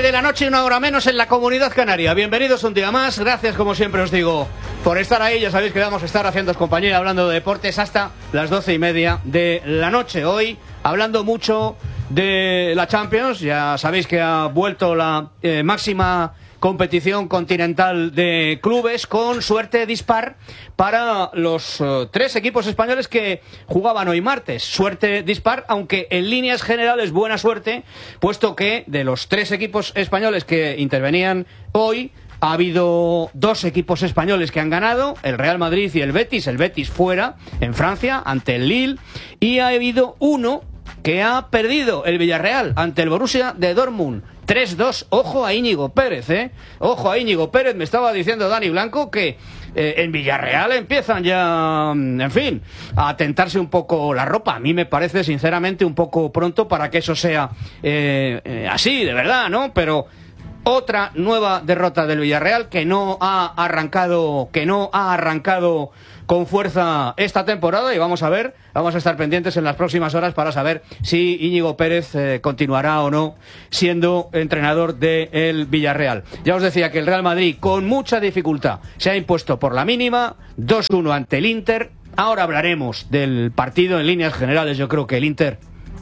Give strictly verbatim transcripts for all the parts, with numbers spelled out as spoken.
de la noche, una hora menos en la Comunidad Canaria. Bienvenidos un día más. Gracias, como siempre os digo, por estar ahí. Ya sabéis que vamos a estar haciendo compañía, hablando de deportes hasta las doce y media de la noche. Hoy, hablando mucho de la Champions. Ya sabéis que ha vuelto la eh, máxima competición continental de clubes, con suerte dispar para los uh, tres equipos españoles que jugaban hoy martes. Suerte dispar, aunque en líneas generales buena suerte, puesto que de los tres equipos españoles que intervenían hoy, ha habido dos equipos españoles que han ganado, el Real Madrid y el Betis. El Betis fuera, en Francia, ante el Lille, y ha habido uno que ha perdido, el Villarreal, ante el Borussia de Dortmund. tres dos, ojo a Íñigo Pérez, ¿eh? Ojo a Íñigo Pérez, me estaba diciendo Dani Blanco que eh, en Villarreal empiezan ya, en fin, a tentarse un poco la ropa. A mí me parece, sinceramente, un poco pronto para que eso sea eh, eh, así, de verdad, ¿no? Pero otra nueva derrota del Villarreal, que no ha arrancado, que no ha arrancado con fuerza esta temporada, y vamos a ver, vamos a estar pendientes en las próximas horas para saber si Íñigo Pérez eh, continuará o no siendo entrenador del Villarreal. Ya os decía que el Real Madrid, con mucha dificultad, se ha impuesto por la mínima, dos uno ante el Inter. Ahora hablaremos del partido en líneas generales. Yo creo que el Inter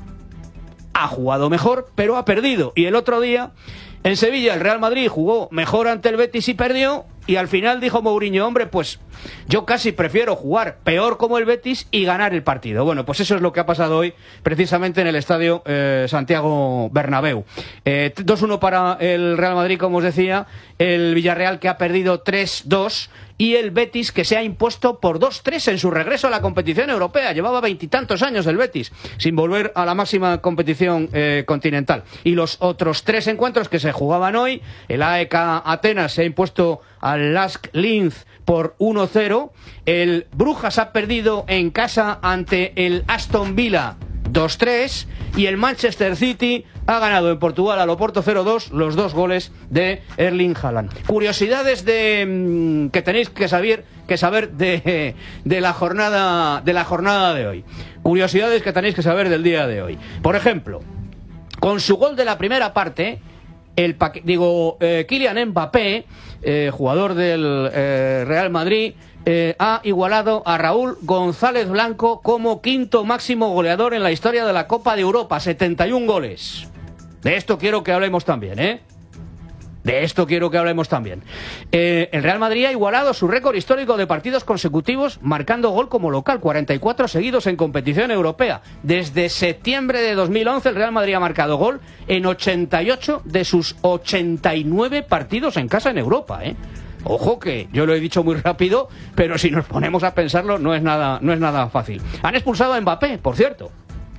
ha jugado mejor, pero ha perdido. Y el otro día, en Sevilla, el Real Madrid jugó mejor ante el Betis y perdió. Y al final dijo Mourinho, hombre, pues yo casi prefiero jugar peor como el Betis y ganar el partido. Bueno, pues eso es lo que ha pasado hoy, precisamente en el estadio eh, Santiago Bernabéu. Eh, dos uno para el Real Madrid, como os decía, el Villarreal, que ha perdido tres dos, y el Betis, que se ha impuesto por dos tres en su regreso a la competición europea. Llevaba veintitantos años el Betis sin volver a la máxima competición eh, continental. Y los otros tres encuentros que se jugaban hoy, el A E K Atenas se ha impuesto al Lask Linz por uno cero, el Brujas ha perdido en casa ante el Aston Villa dos tres, y el Manchester City ha ganado en Portugal al Oporto cero dos, los dos goles de Erling Haaland. Curiosidades de mmm, que tenéis que saber que saber de, de la jornada de la jornada de hoy. Curiosidades que tenéis que saber del día de hoy. Por ejemplo, con su gol de la primera parte, el digo eh, Kylian Mbappé, eh, jugador del eh, Real Madrid, eh, ha igualado a Raúl González Blanco como quinto máximo goleador en la historia de la Copa de Europa, setenta y un goles. De esto quiero que hablemos también, ¿eh? De esto quiero que hablemos también. Eh, el Real Madrid ha igualado su récord histórico de partidos consecutivos marcando gol como local, cuarenta y cuatro seguidos en competición europea. Desde septiembre de dos mil once el Real Madrid ha marcado gol en ochenta y ocho de sus ochenta y nueve partidos en casa en Europa, ¿eh? Ojo, que yo lo he dicho muy rápido, pero si nos ponemos a pensarlo no es nada, no es nada fácil. Han expulsado a Mbappé, por cierto,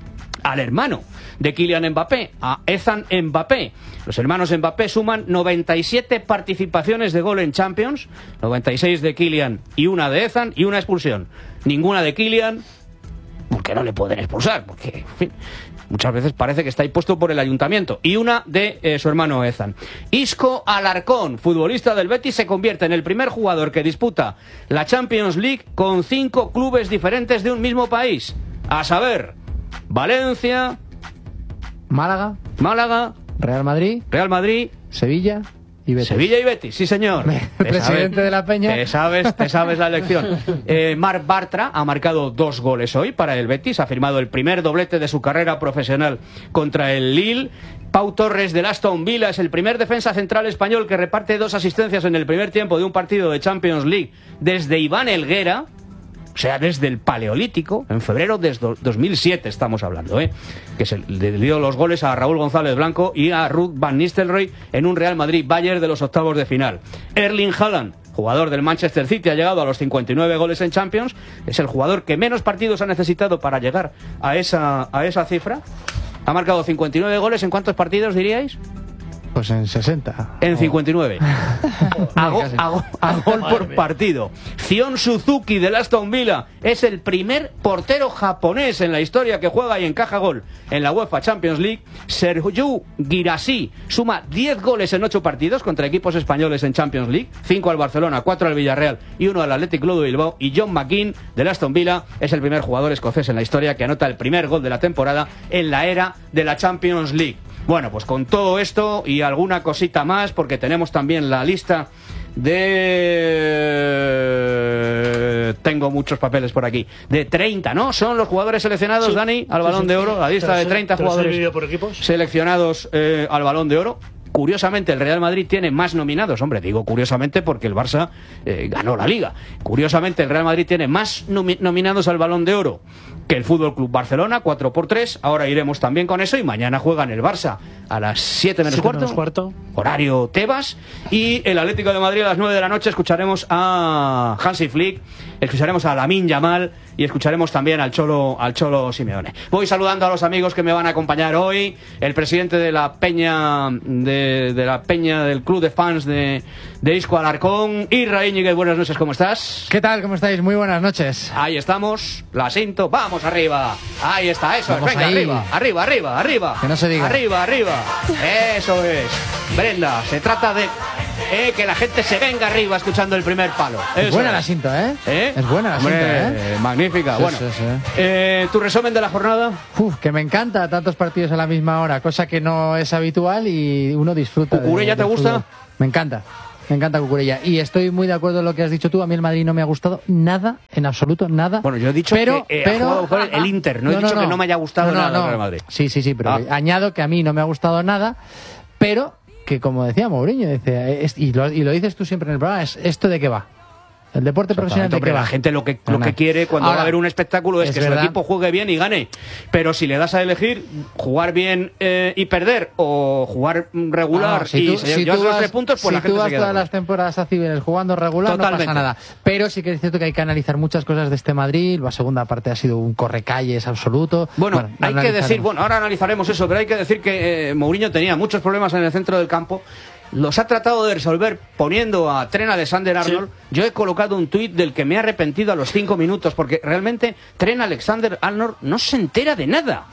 al hermano de Kylian Mbappé, a Ethan Mbappé. Los hermanos Mbappé suman noventa y siete participaciones de gol en Champions, noventa y seis de Kylian y una de Ethan, y una expulsión. Ninguna de Kylian, porque no le pueden expulsar, porque, en fin, muchas veces parece que está impuesto por el ayuntamiento. Y una de eh, su hermano Ethan. Isco Alarcón, futbolista del Betis, se convierte en el primer jugador que disputa la Champions League con cinco clubes diferentes de un mismo país. A saber, Valencia, Málaga, Málaga, Real Madrid, Real Madrid, Sevilla y Betis. Sevilla y Betis, sí señor. Presidente sabes, de la Peña. Te sabes, te sabes la elección. Eh, Marc Bartra ha marcado dos goles hoy para el Betis, ha firmado el primer doblete de su carrera profesional contra el Lille. Pau Torres del Aston Villa es el primer defensa central español que reparte dos asistencias en el primer tiempo de un partido de Champions League desde Iván Helguera. O sea, desde el Paleolítico, en febrero de dos mil siete estamos hablando, ¿eh? Que se le dio los goles a Raúl González Blanco y a Ruud van Nistelrooy en un Real Madrid-Bayern de los octavos de final. Erling Haaland, jugador del Manchester City, ha llegado a los cincuenta y nueve goles en Champions. Es el jugador que menos partidos ha necesitado para llegar a esa, a esa cifra. Ha marcado cincuenta y nueve goles. ¿En cuántos partidos diríais? Pues en sesenta. En cincuenta y nueve. A, go, a, go, a gol por partido. Zion Suzuki del Aston Villa es el primer portero japonés en la historia que juega y encaja gol en la UEFA Champions League. Sergio Guirassy suma diez goles en ocho partidos contra equipos españoles en Champions League, cinco al Barcelona, cuatro al Villarreal y uno al Athletic Club de Bilbao. Y John McGinn del Aston Villa es el primer jugador escocés en la historia que anota el primer gol de la temporada en la era de la Champions League. Bueno, pues con todo esto y alguna cosita más, porque tenemos también la lista de... Tengo muchos papeles por aquí. De treinta, ¿no? Son los jugadores seleccionados, sí, Dani, al Balón sí, sí. de Oro. La lista de treinta jugadores por equipos. seleccionados eh, al Balón de Oro. Curiosamente, el Real Madrid tiene más nominados. Hombre, digo curiosamente porque el Barça eh, ganó la Liga. Curiosamente, el Real Madrid tiene más nomi nominados al Balón de Oro que el Fútbol Club Barcelona, cuatro por tres. Ahora iremos también con eso y mañana juegan el Barça a las siete menos cuarto, cuarto, horario Tebas, y el Atlético de Madrid a las nueve de la noche. Escucharemos a Hansi Flick, escucharemos a Lamine Yamal y escucharemos también al Cholo, al Cholo Simeone. Voy saludando a los amigos que me van a acompañar hoy. El presidente de la Peña de, de la Peña del Club de Fans de, de Isco Alarcón, Isra Íñiguez. Buenas noches, ¿cómo estás? ¿Qué tal? ¿Cómo estáis? Muy buenas noches. Ahí estamos, la cinto, vamos arriba. Ahí está, eso vamos es, venga, ahí. arriba, arriba, arriba, arriba. Que no se diga. Arriba, arriba. Eso es. Brenda, se trata de eh, que la gente se venga arriba escuchando el primer palo. Eso es buena es. la cinta, ¿eh? ¿Eh? Es buena la Hombre, cinta, ¿eh? Magnífica. Sí, bueno, sí, sí. Eh, ¿tu resumen de la jornada? Uf, que me encanta tantos partidos a la misma hora, cosa que no es habitual y uno disfruta. ¿Cucurella te gusta? Fútbol. Me encanta. Me encanta Cucurella. Y estoy muy de acuerdo en lo que has dicho tú. A mí el Madrid no me ha gustado nada, en absoluto, nada. Bueno, yo he dicho pero, que eh, pero, ha jugado el Inter. No, no he dicho no, no. que no me haya gustado no, no, nada no. el Real Madrid. Sí, sí, sí, pero ah. añado que a mí no me ha gustado nada, pero que como decía Mourinho, dice, es, y, lo, y lo dices tú siempre en el programa, es ¿esto de qué va? El deporte profesional de hombre, qué va. La gente lo que, lo que quiere cuando Ahora, va a haber un espectáculo es, es que verdad. su equipo juegue bien y gane. Pero si le das a elegir jugar bien eh, y perder o jugar regular ah, no, si y tú, se si llevas los tres puntos, pues si la gente tú vas se queda todas las temporadas a Cibeles jugando regular, Totalmente. no pasa nada. Pero sí que es cierto que hay que analizar muchas cosas de este Madrid. La segunda parte ha sido un correcalles absoluto. Bueno, bueno hay que decir, bueno, ahora analizaremos eso, pero hay que decir que eh, Mourinho tenía muchos problemas en el centro del campo. Los ha tratado de resolver poniendo a Trent Alexander-Arnold. Sí. Yo he colocado un tuit del que me he arrepentido a los cinco minutos, porque realmente Trent Alexander-Arnold no se entera de nada.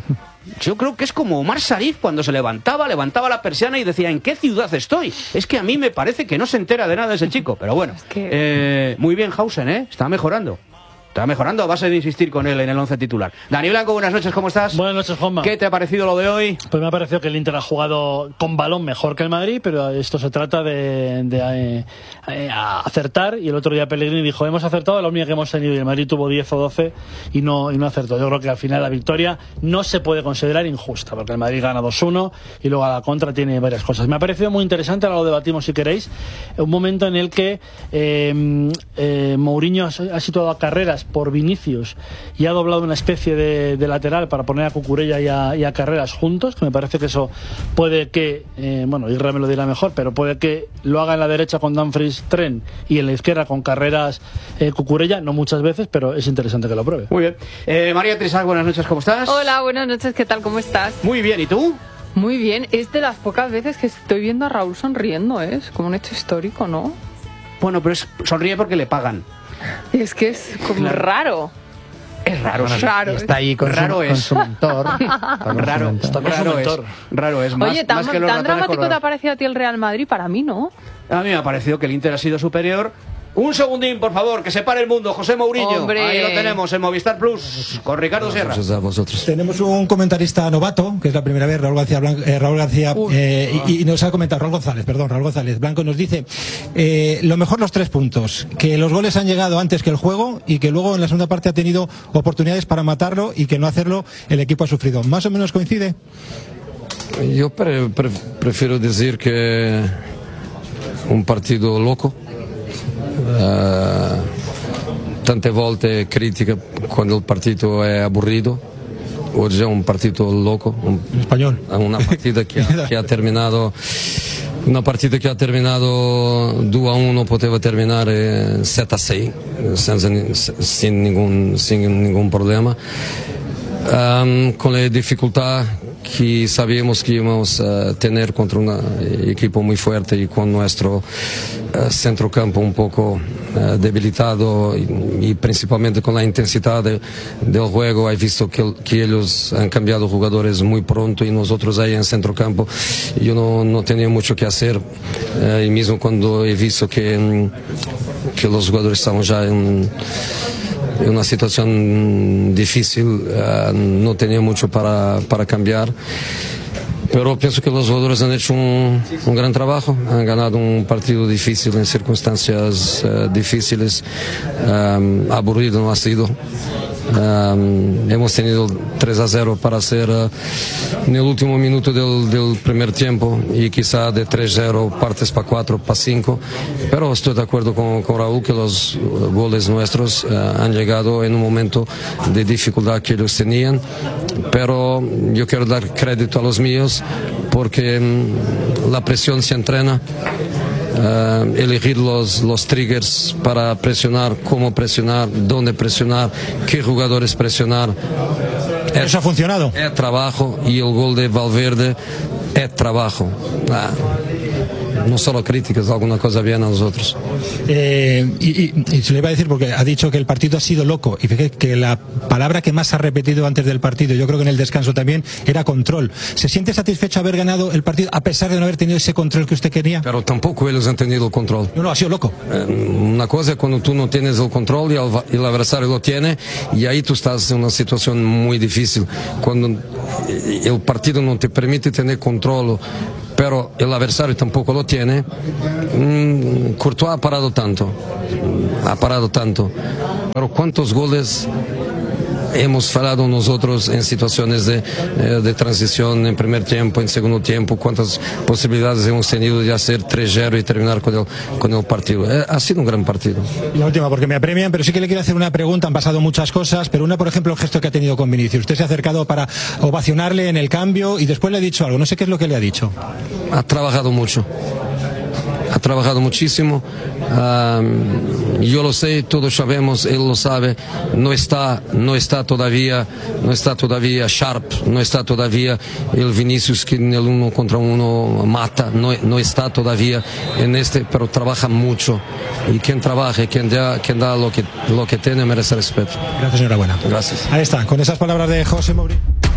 Yo creo que es como Omar Sharif cuando se levantaba, levantaba la persiana y decía, ¿en qué ciudad estoy? Es que a mí me parece que no se entera de nada ese chico. Pero bueno, es que... eh, muy bien Hausen, ¿eh? Está mejorando. Está mejorando a base de insistir con él en el once titular. Dani Blanco, buenas noches, ¿cómo estás? Buenas noches, Juanma. ¿Qué te ha parecido lo de hoy? Pues me ha parecido que el Inter ha jugado con balón mejor que el Madrid, pero esto se trata de, de eh, eh, acertar, y el otro día Pellegrini dijo, hemos acertado la única que hemos tenido, y el Madrid tuvo diez o doce y no, y no acertó. Yo creo que al final la victoria no se puede considerar injusta, porque el Madrid gana dos uno y luego a la contra tiene varias cosas. Me ha parecido muy interesante, ahora lo debatimos si queréis, un momento en el que eh, eh, Mourinho ha situado a Carreras por Vinicius y ha doblado una especie de, de lateral para poner a Cucurella y a, y a Carreras juntos, que me parece que eso puede que, eh, bueno, Irra me lo dirá mejor, pero puede que lo haga en la derecha con Dumfries, Trent, y en la izquierda con Carreras, eh, Cucurella, no muchas veces, pero es interesante que lo pruebe. Muy bien. Eh, María Trisac, buenas noches, ¿cómo estás? Hola, buenas noches, ¿qué tal? ¿Cómo estás? Muy bien, ¿y tú? Muy bien, es de las pocas veces que estoy viendo a Raúl sonriendo, ¿eh? Es como un hecho histórico, ¿no? Bueno, pero es, sonríe porque le pagan. Es que es como claro. raro. Es raro, bueno, sí. raro. Está ahí con, raro su, es. con su mentor. Raro, está con raro su mentor. Es. Raro es. Más, Oye, tan, más que los tan dramático colorados. te ha parecido a ti el Real Madrid, para mí, ¿no? A mí me ha parecido que el Inter ha sido superior. Un segundín, por favor, que se pare el mundo. José Mourinho. Hombre. Ahí lo tenemos en Movistar Plus con Ricardo Sierra. A vosotros. Tenemos un comentarista novato, que es la primera vez, Raúl García, Blanco, eh, Raúl García eh, y, y nos ha comentado, Raúl González, perdón, Raúl González Blanco nos dice, eh, lo mejor los tres puntos, que los goles han llegado antes que el juego y que luego en la segunda parte ha tenido oportunidades para matarlo y que no hacerlo el equipo ha sufrido. ¿Más o menos coincide? Yo pre pre prefiero decir que un partido loco. Uh, tante volte critica quando il partito è aburrido. Oggi è un partito loco, un, una partita che ha, che ha terminato una partita che ha terminato due a uno, poteva terminare sette a sei senza, sin, ningún, sin ningún problema, um, con le difficoltà que sabíamos que íbamos a tener contra un equipo muy fuerte y con nuestro uh, centrocampo un poco uh, debilitado y, y principalmente con la intensidad de, del juego. He visto que, que ellos han cambiado jugadores muy pronto y nosotros ahí en centrocampo yo no, no tenía mucho que hacer, uh, y mismo cuando he visto que, que los jugadores estaban ya en en una situación difícil, uh, no tenía mucho para, para cambiar. pero pienso que los jugadores han hecho un, un gran trabajo, han ganado un partido difícil en circunstancias uh, difíciles, um, aburrido no ha sido. Um, hemos tenido tres a cero para hacer uh, en el último minuto del, del primer tiempo y quizá de tres a cero partes para cuatro, para cinco, pero estoy de acuerdo con, con Raúl que los uh, goles nuestros uh, han llegado en un momento de dificultad que ellos tenían, pero yo quiero dar crédito a los míos porque um, la presión se entrena. Uh, elegir los, los triggers para presionar, cómo presionar, dónde presionar, qué jugadores presionar. Eso es, ha funcionado. Es trabajo y el gol de Valverde es trabajo. Ah, no solo críticas, alguna cosa bien a nosotros. Eh, y, y, y se le iba a decir porque ha dicho que el partido ha sido loco y fíjate que la palabra que más ha repetido antes del partido, yo creo que en el descanso también, era control. ¿Se siente satisfecho haber ganado el partido a pesar de no haber tenido ese control que usted quería? Pero tampoco ellos han tenido el control. No, no, ha sido loco. Eh, una cosa es cuando tú no tienes el control y el, el adversario lo tiene, y ahí tú estás en una situación muy difícil. Cuando el partido no te permite tener control, pero el adversario tampoco lo tiene. mm, Courtois ha parado tanto, ha parado tanto, pero ¿cuántos goles hemos fallado nosotros en situaciones de, de transición en primer tiempo, en segundo tiempo? ¿Cuántas posibilidades hemos tenido de hacer tres cero y terminar con el, con el partido? Eh, ha sido un gran partido. Y la última, porque me apremian, pero sí que le quiero hacer una pregunta. Han pasado muchas cosas, pero una, por ejemplo, el gesto que ha tenido con Vinicius. Usted se ha acercado para ovacionarle en el cambio y después le ha dicho algo. No sé qué es lo que le ha dicho. Ha trabajado mucho. Ha trabajado muchísimo, um, yo lo sé, todos sabemos, él lo sabe, no está, no está todavía, no está todavía sharp, no está todavía el Vinicius que en el uno contra uno mata, no, no está todavía en este, pero trabaja mucho, y quien trabaja, quien da, quien da lo que, lo que tiene merece respeto. Gracias, enhorabuena. Gracias. Ahí está, con esas palabras de José Mourinho.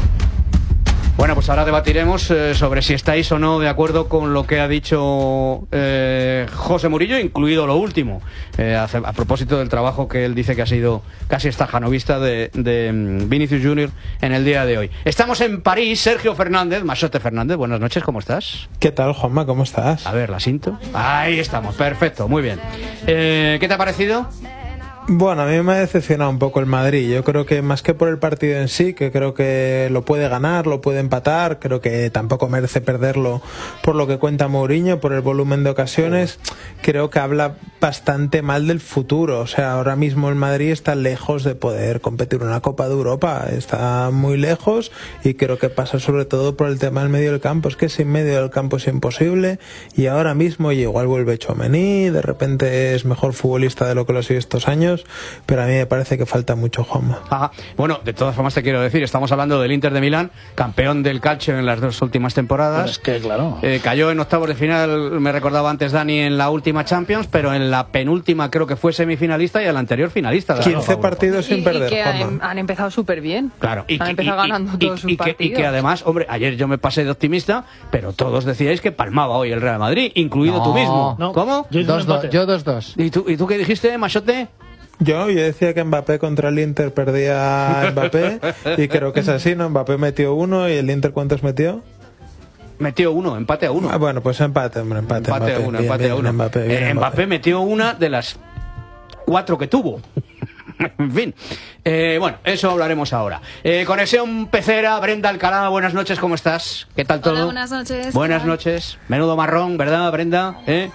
Bueno, pues ahora debatiremos eh, sobre si estáis o no de acuerdo con lo que ha dicho eh, José Mourinho, incluido lo último, eh, a, a propósito del trabajo que él dice que ha sido casi estajanovista de, de um, Vinicius Junior en el día de hoy. Estamos en París, Sergio Fernández, Machote Fernández, buenas noches, ¿cómo estás? ¿Qué tal, Juanma? ¿Cómo estás? A ver, la cinto. Ahí estamos, perfecto, muy bien. Eh, ¿Qué te ha parecido? Bueno, a mí me ha decepcionado un poco el Madrid. Yo creo que más que por el partido en sí, que creo que lo puede ganar, lo puede empatar, creo que tampoco merece perderlo por lo que cuenta Mourinho, por el volumen de ocasiones, creo que habla bastante mal del futuro. O sea, ahora mismo el Madrid está lejos de poder competir en una Copa de Europa, está muy lejos, y creo que pasa sobre todo por el tema del medio del campo. Es que sin medio del campo es imposible, y ahora mismo y igual vuelve Tchouaméni, de repente es mejor futbolista de lo que lo ha sido estos años, pero a mí me parece que falta mucho, Juanma. Ajá. Bueno, de todas formas te quiero decir, estamos hablando del Inter de Milán, campeón del calcio en las dos últimas temporadas. Pues es que, claro. Eh, cayó en octavos de final, me recordaba antes Dani, en la última Champions, pero en la penúltima creo que fue semifinalista y el anterior finalista. De quince partidos sin y, perder, y que Juanma. han, han empezado súper bien. Claro. Y han que, empezado y, ganando y, todos y, sus y partidos. Que, y que además, hombre, ayer yo me pasé de optimista, pero todos decíais que palmaba hoy el Real Madrid, incluido No, tú mismo. no. ¿Cómo? Yo hice un Dos, dos, empate. yo dos dos. ¿Y tú, ¿Y tú qué dijiste, Machote? Yo, yo decía que Mbappé contra el Inter perdía a Mbappé, y creo que es así, ¿no? Mbappé metió uno y el Inter, ¿cuántos metió? Metió uno, empate a uno. Ah, bueno, pues empate, hombre, empate. Empate a Mbappé, uno, bien, empate bien, a uno. Mbappé, bien, Eh, Mbappé. Mbappé metió una de las cuatro que tuvo. En fin, eh, bueno, eso hablaremos ahora. Eh, conexión Pecera, Brenda Alcalá, buenas noches, ¿cómo estás? ¿Qué tal todo? Hola, buenas noches. Buenas ¿Qué tal? noches. Menudo marrón, ¿verdad, Brenda? ¿Eh?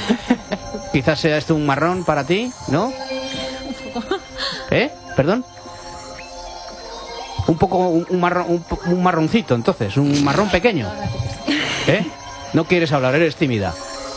Quizás sea esto un marrón para ti, ¿no? ¿Eh? ¿Perdón? Un poco, un, un marrón, un, un marroncito, entonces, un marrón pequeño. ¿Eh? No quieres hablar, eres tímida.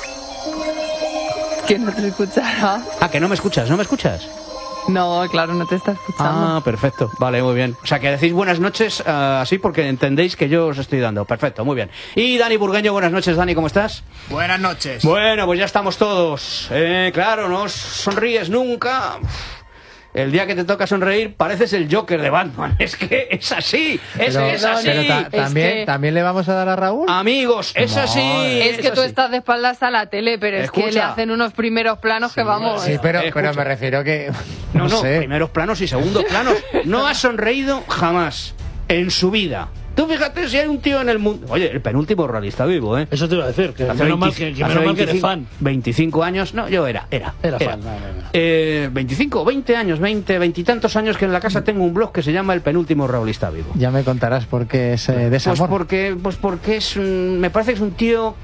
Que no te escuchará. Ah, que no me escuchas, ¿no me escuchas? No, claro, no te está escuchando. Ah, perfecto. Vale, muy bien. O sea, que decís buenas noches uh, así porque entendéis que yo os estoy dando. Perfecto, muy bien. Y Dani Burgueño, buenas noches, Dani, ¿cómo estás? Buenas noches. Bueno, pues ya estamos todos. Eh, claro, no sonríes nunca. El día que te toca sonreír pareces el Joker de Batman. Es que es así. Es, Pero, es así. pero ta- Es también, que- ¿también le vamos a dar a Raúl? Amigos, es así. Es que tú así. estás de espaldas a la tele, pero es que Escucha. le hacen unos primeros planos que vamos. Sí, pero, Escucha. pero me refiero que... No, no, sé. primeros planos y segundos planos. No has sonreído jamás en su vida. Tú fíjate si hay un tío en el mundo. Oye, el penúltimo realista vivo, ¿eh? Eso te iba a decir, que Hace menos mal veinticinco, que, que, hace menos mal que eres veinticinco, fan. veinticinco años, no, yo era, era. Era, era. fan, no, no, no. Eh, veinticinco, veinte años, veinte, veintitantos años que en la casa tengo un blog que se llama El penúltimo realista vivo. Ya me contarás por qué es eh, desamor. Pues porque, pues porque es un, me parece que es un tío.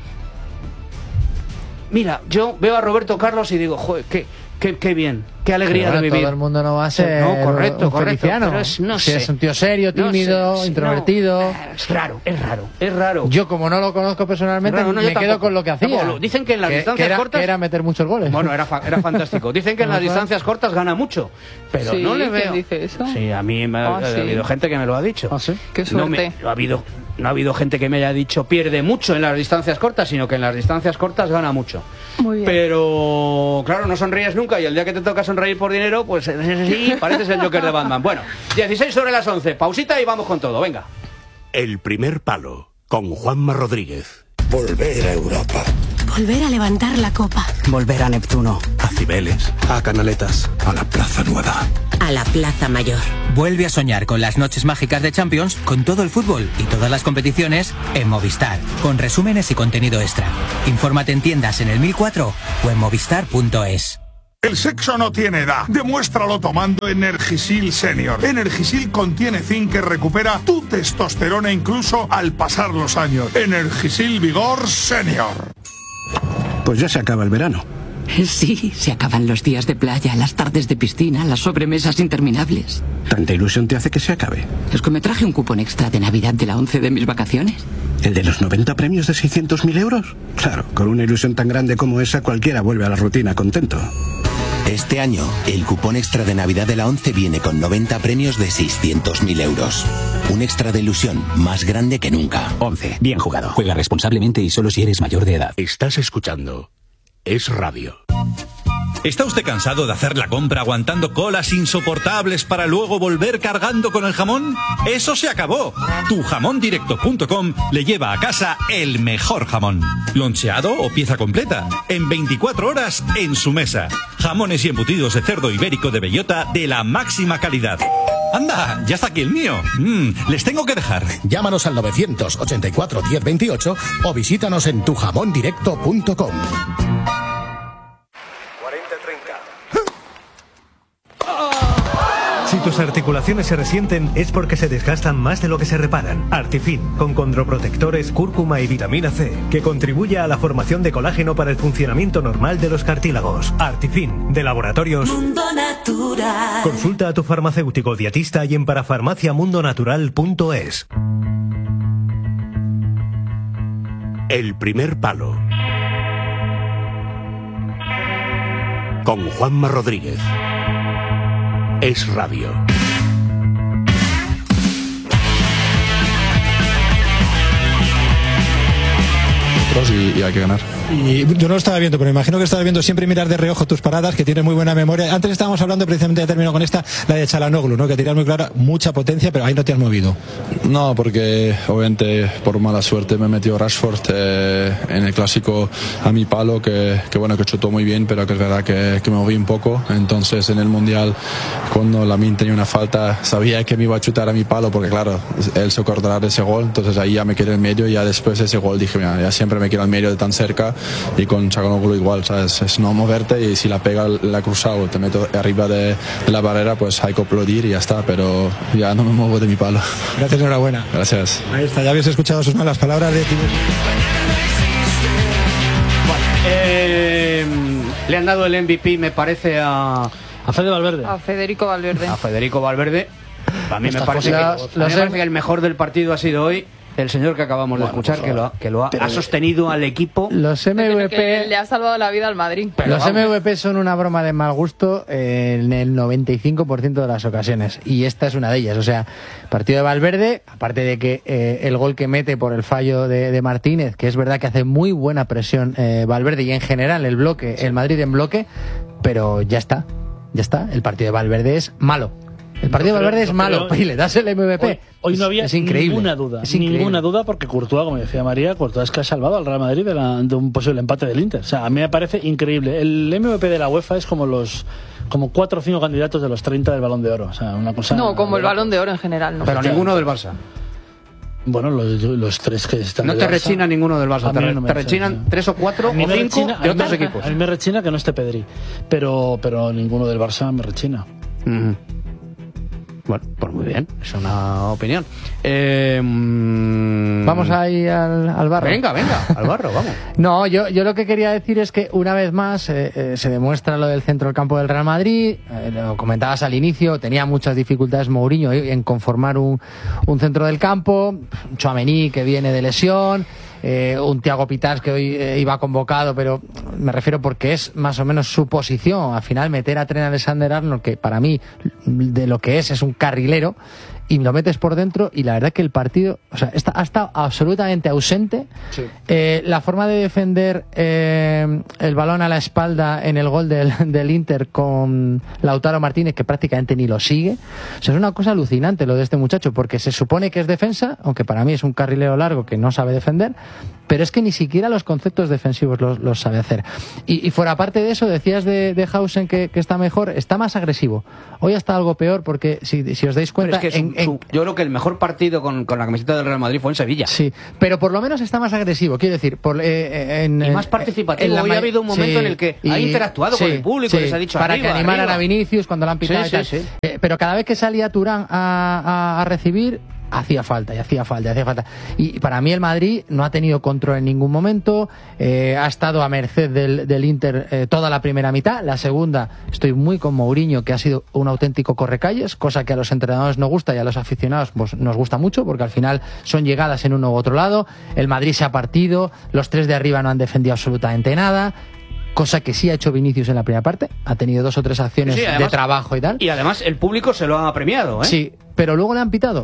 Mira, yo veo a Roberto Carlos y digo, joder, qué, qué, qué bien, qué alegría Pero de vivir. todo el mundo no va a ser No, correcto, un correcto, feliciano. pero es- no Si sé. es un tío serio, No tímido, sé, sí, introvertido. no, es raro, es raro, es raro. Yo, como no lo conozco personalmente, Raro, no, yo me quedo tampoco, con lo que hacía. tampoco. Dicen que en las que, distancias que era, cortas- que era meter muchos goles. Bueno, era, fa- era fantástico. Dicen que en las Ajá. distancias cortas gana mucho, pero Sí, no le ¿quién veo. dice eso? Sí, a mí me ha, Ah, ha sí. habido gente que me lo ha dicho. ¿Ah, sí? Qué No, me- suerte. no ha habido, no ha habido gente que me haya dicho pierde mucho en las distancias cortas, sino que en las distancias cortas gana mucho. Muy bien. Pero, claro, no sonríes nunca y el día que te toca sonreír por dinero, pues sí, pareces el Joker de Batman. Bueno, dieciséis sobre las once, pausita y vamos con todo, venga. El primer palo, con Juanma Rodríguez. Volver a Europa. Volver a levantar la copa. Volver a Neptuno. A Cibeles. A Canaletas. A la Plaza Nueva. A la Plaza Mayor. Vuelve a soñar con las noches mágicas de Champions, con todo el fútbol y todas las competiciones en Movistar, con resúmenes y contenido extra. Infórmate en tiendas en el mil cuatro o en movistar punto es. El sexo no tiene edad. Demuéstralo tomando Energisil Senior. Energisil contiene zinc que recupera tu testosterona incluso al pasar los años. Energisil Vigor Senior. Pues ya se acaba el verano. Sí, se acaban los días de playa, las tardes de piscina, las sobremesas interminables. ¿Tanta ilusión te hace que se acabe? Es que me traje un cupón extra de Navidad de la once de mis vacaciones. ¿El de los noventa premios de seiscientos mil euros? Claro, con una ilusión tan grande como esa cualquiera vuelve a la rutina contento. Este año, el cupón extra de Navidad de la once viene con noventa premios de seiscientos mil euros. Un extra de ilusión más grande que nunca. once. Bien jugado. Juega responsablemente y solo si eres mayor de edad. Estás escuchando Es Radio. ¿Está usted cansado de hacer la compra aguantando colas insoportables para luego volver cargando con el jamón? ¡Eso se acabó! tu jamón directo punto com le lleva a casa el mejor jamón. Loncheado o pieza completa. En veinticuatro horas en su mesa. Jamones y embutidos de cerdo ibérico de bellota de la máxima calidad. ¡Anda! ¡Ya está aquí el mío! Mm, les tengo que dejar. Llámanos al novecientos ochenta y cuatro diez veintiocho o visítanos en tu jamón directo punto com. Si tus articulaciones se resienten es porque se desgastan más de lo que se reparan. Artifin, con condroprotectores, cúrcuma y vitamina C, que contribuye a la formación de colágeno para el funcionamiento normal de los cartílagos. Artifin, de Laboratorios Mundo Natural. Consulta a tu farmacéutico dietista y en parafarmacia mundo natural punto es. El primer palo. Con Juanma Rodríguez. Es Radio. Y, y hay que ganar. Y yo no lo estaba viendo, pero me imagino que estabas viendo siempre mirar de reojo tus paradas, que tienes muy buena memoria. Antes estábamos hablando, precisamente, ya termino con esta, la de Çalhanoğlu, ¿no? Que tiras muy clara, mucha potencia, pero ahí no te has movido. No, porque obviamente por mala suerte me metió Rashford eh, en el clásico a mi palo, que, que bueno, que chutó muy bien, pero que es verdad que, que me moví un poco. Entonces en el Mundial, cuando Lamine tenía una falta, sabía que me iba a chutar a mi palo, porque claro, él se acordará de ese gol. Entonces ahí ya me quedé en medio y ya después de ese gol dije, mira, ya siempre me quedo en medio de tan cerca. Y con Çalhanoğlu igual, ¿sabes? Es no moverte, y si la pega la cruzado, te meto arriba de, de la barrera, pues hay que aplaudir y ya está, pero ya no me muevo de mi palo. Gracias, enhorabuena. Gracias. Ahí está, ya habéis escuchado sus malas palabras de Timo. Bueno, eh, le han dado el M V P, me parece, a... A Fede Valverde. A Federico Valverde. A Federico Valverde. A mí me Estas parece, que, cosas, a mí me los parece que el mejor del partido ha sido hoy el señor que acabamos Bueno, de escuchar, pues, que lo ha, que lo ha, ha sostenido al equipo. Los M V Que P... le ha salvado la vida al Madrid. Los M V P son una broma de mal gusto en el noventa y cinco por ciento de las ocasiones, y esta es una de ellas. O sea, partido de Valverde, aparte de que eh, el gol que mete por el fallo de, de Martínez, que es verdad que hace muy buena presión eh, Valverde, y en general el bloque, el Madrid en bloque, pero ya está, ya está. El partido de Valverde es malo. El partido de Valverde es malo, y le das el M V P. Hoy, hoy no había es, es increíble. ninguna duda, es increíble. ninguna duda, porque Courtois, como decía María, Courtois es que ha salvado al Real Madrid de, la, de un posible empate del Inter. O sea, a mí me parece increíble. El M V P de la UEFA es como los como cuatro o cinco candidatos de los treinta del Balón de Oro. O sea, una cosa. No, como el Balón de Oro en general, no. Pero ninguno del Barça. Bueno, los, los tres que están. No te Barça, rechina ninguno del Barça, te, no te rechinan sí. tres o cuatro o cinco rechina, de otros me, equipos. A mí me rechina que no esté Pedri, pero, pero ninguno del Barça me rechina. Mm. Bueno, pues muy bien, es una opinión. Eh, mmm... Vamos ahí al, al barro. Venga, venga, al barro, vamos. No, yo, yo lo que quería decir es que una vez más eh, eh, se demuestra lo del centro del campo del Real Madrid. Eh, lo comentabas al inicio, tenía muchas dificultades Mourinho en conformar un, un centro del campo. Tchouaméni, que viene de lesión. Eh, un Thiago Pitars que hoy eh, iba convocado, pero me refiero porque es más o menos su posición. Al final meter a Trent Alexander-Arnold, que para mí de lo que es es un carrilero, y lo metes por dentro, y la verdad que el partido, o sea, está, ha estado absolutamente ausente. Sí. Eh, la forma de defender eh, el balón a la espalda en el gol del, del Inter con Lautaro Martínez, que prácticamente ni lo sigue. O sea, es una cosa alucinante lo de este muchacho, porque se supone que es defensa, aunque para mí es un carrilero largo que no sabe defender, pero es que ni siquiera los conceptos defensivos los, los sabe hacer. Y, y fuera parte de eso, decías de, de Hausen que, que está mejor, está más agresivo. Hoy está algo peor, porque si, si os dais cuenta... Es que en, su, en, yo creo que el mejor partido con, con la camiseta del Real Madrid fue en Sevilla. Sí, pero por lo menos está más agresivo, quiero decir... Por, eh, en, y más participativo. Hoy ha habido un momento sí, en el que y, ha interactuado sí, con el público, sí, les ha dicho para arriba, que animaran arriba. a Vinicius cuando la han pitado sí, y tal. Sí, sí. Eh, pero cada vez que salía Turán a, a, a recibir... hacía falta, y hacía falta, y hacía falta. Y para mí el Madrid no ha tenido control en ningún momento, eh, ha estado a merced del, del Inter eh, toda la primera mitad. La segunda, estoy muy con Mourinho, que ha sido un auténtico correcalles, cosa que a los entrenadores nos gusta y a los aficionados pues, nos gusta mucho, porque al final son llegadas en uno u otro lado. El Madrid se ha partido, los tres de arriba no han defendido absolutamente nada, cosa que sí ha hecho Vinicius en la primera parte, ha tenido dos o tres acciones sí, además, de trabajo y tal. Y además el público se lo ha premiado, ¿eh? Sí, pero luego le han pitado.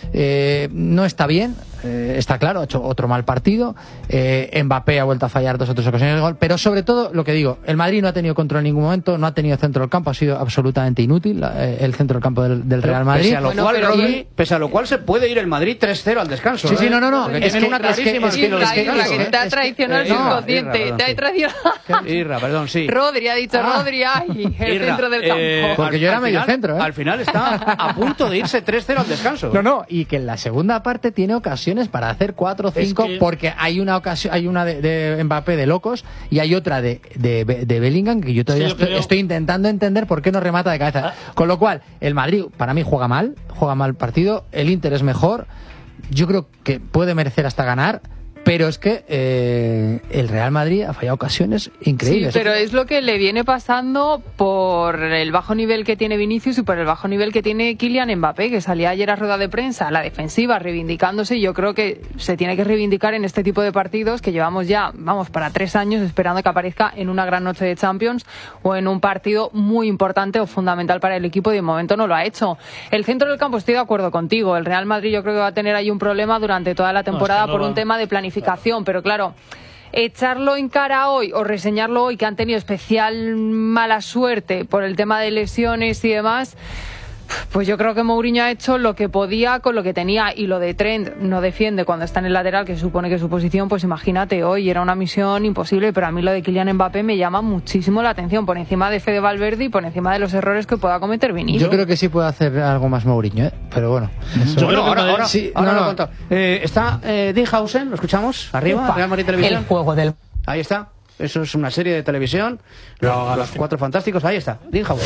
Eh, no está bien, eh, está claro, ha hecho otro mal partido. Eh, Mbappé ha vuelto a fallar dos o tres ocasiones de gol, pero sobre todo, lo que digo, el Madrid no ha tenido control en ningún momento, no ha tenido centro del campo, ha sido absolutamente inútil eh, el centro del campo del, del Real Madrid. Pese a lo, bueno, cual, pero Rodri, y... pese a lo cual se puede ir el Madrid tres cero al descanso. Sí, ¿eh? sí, no, no, no. Es, es que una clarísima es que, es que, es que, que te ha traicionado el subconsciente. Te ha traicionado. Irra, perdón, sí. Rodri ha dicho ah. Rodri, ay, el Irra, centro del campo. Eh, Porque yo era medio final, centro, ¿eh? Al final está a punto de irse tres cero al descanso. No, no, y que en la segunda parte tiene ocasiones para hacer cuatro o cinco, que... porque hay una ocasión, hay una de, de Mbappé de locos y hay otra de, de, de Bellingham que yo todavía sí, estoy, creo... estoy intentando entender por qué no remata de cabeza. Ah. Con lo cual, el Madrid para mí juega mal, juega mal partido, el Inter es mejor, yo creo que puede merecer hasta ganar. Pero es que eh, el Real Madrid ha fallado ocasiones increíbles. Sí, pero es lo que le viene pasando por el bajo nivel que tiene Vinicius y por el bajo nivel que tiene Kylian Mbappé, que salía ayer a rueda de prensa a la defensiva reivindicándose. Yo creo que se tiene que reivindicar en este tipo de partidos que llevamos ya, vamos, para tres años esperando que aparezca en una gran noche de Champions o en un partido muy importante o fundamental para el equipo, y de momento no lo ha hecho. El centro del campo, estoy de acuerdo contigo. El Real Madrid yo creo que va a tener ahí un problema durante toda la temporada no, es que no por va. un tema de planificación. Pero claro, echarlo en cara hoy o reseñarlo hoy que han tenido especial mala suerte por el tema de lesiones y demás, pues yo creo que Mourinho ha hecho lo que podía con lo que tenía. Y lo de Trent no defiende cuando está en el lateral, que se supone que es su posición, pues imagínate, hoy era una misión imposible. Pero a mí lo de Kylian Mbappé me llama muchísimo la atención, por encima de Fede Valverde y por encima de los errores que pueda cometer Vinicius. Yo creo que sí puede hacer algo más Mourinho, ¿eh? Pero bueno, eso... yo creo que ahora, ahora, sí, ahora no, lo no. cuento. Eh, está eh, Dean Hausen, lo escuchamos arriba, Real Madrid Televisión. El juego del... Ahí está. Eso es una serie de televisión. Los, los cuatro fantásticos, ahí está. Dean Hausen.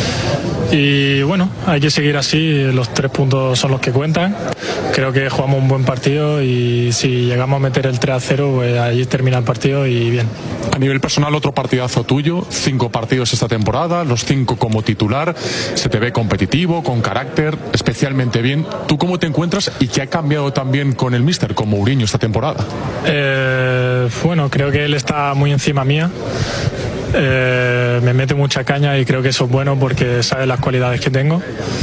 Y bueno, hay que seguir así. Los tres puntos son los que cuentan. Creo que jugamos un buen partido y si llegamos a meter el tres a cero, pues ahí termina el partido y bien. A nivel personal, otro partidazo tuyo. Cinco partidos esta temporada, los cinco como titular. Se te ve competitivo, con carácter, especialmente bien. ¿Tú cómo te encuentras y qué ha cambiado también con el míster, con Mourinho esta temporada? Eh, bueno, creo que él está muy encima mía. Eh, me mete mucha caña y creo que eso es bueno porque sabe las cualidades que tengo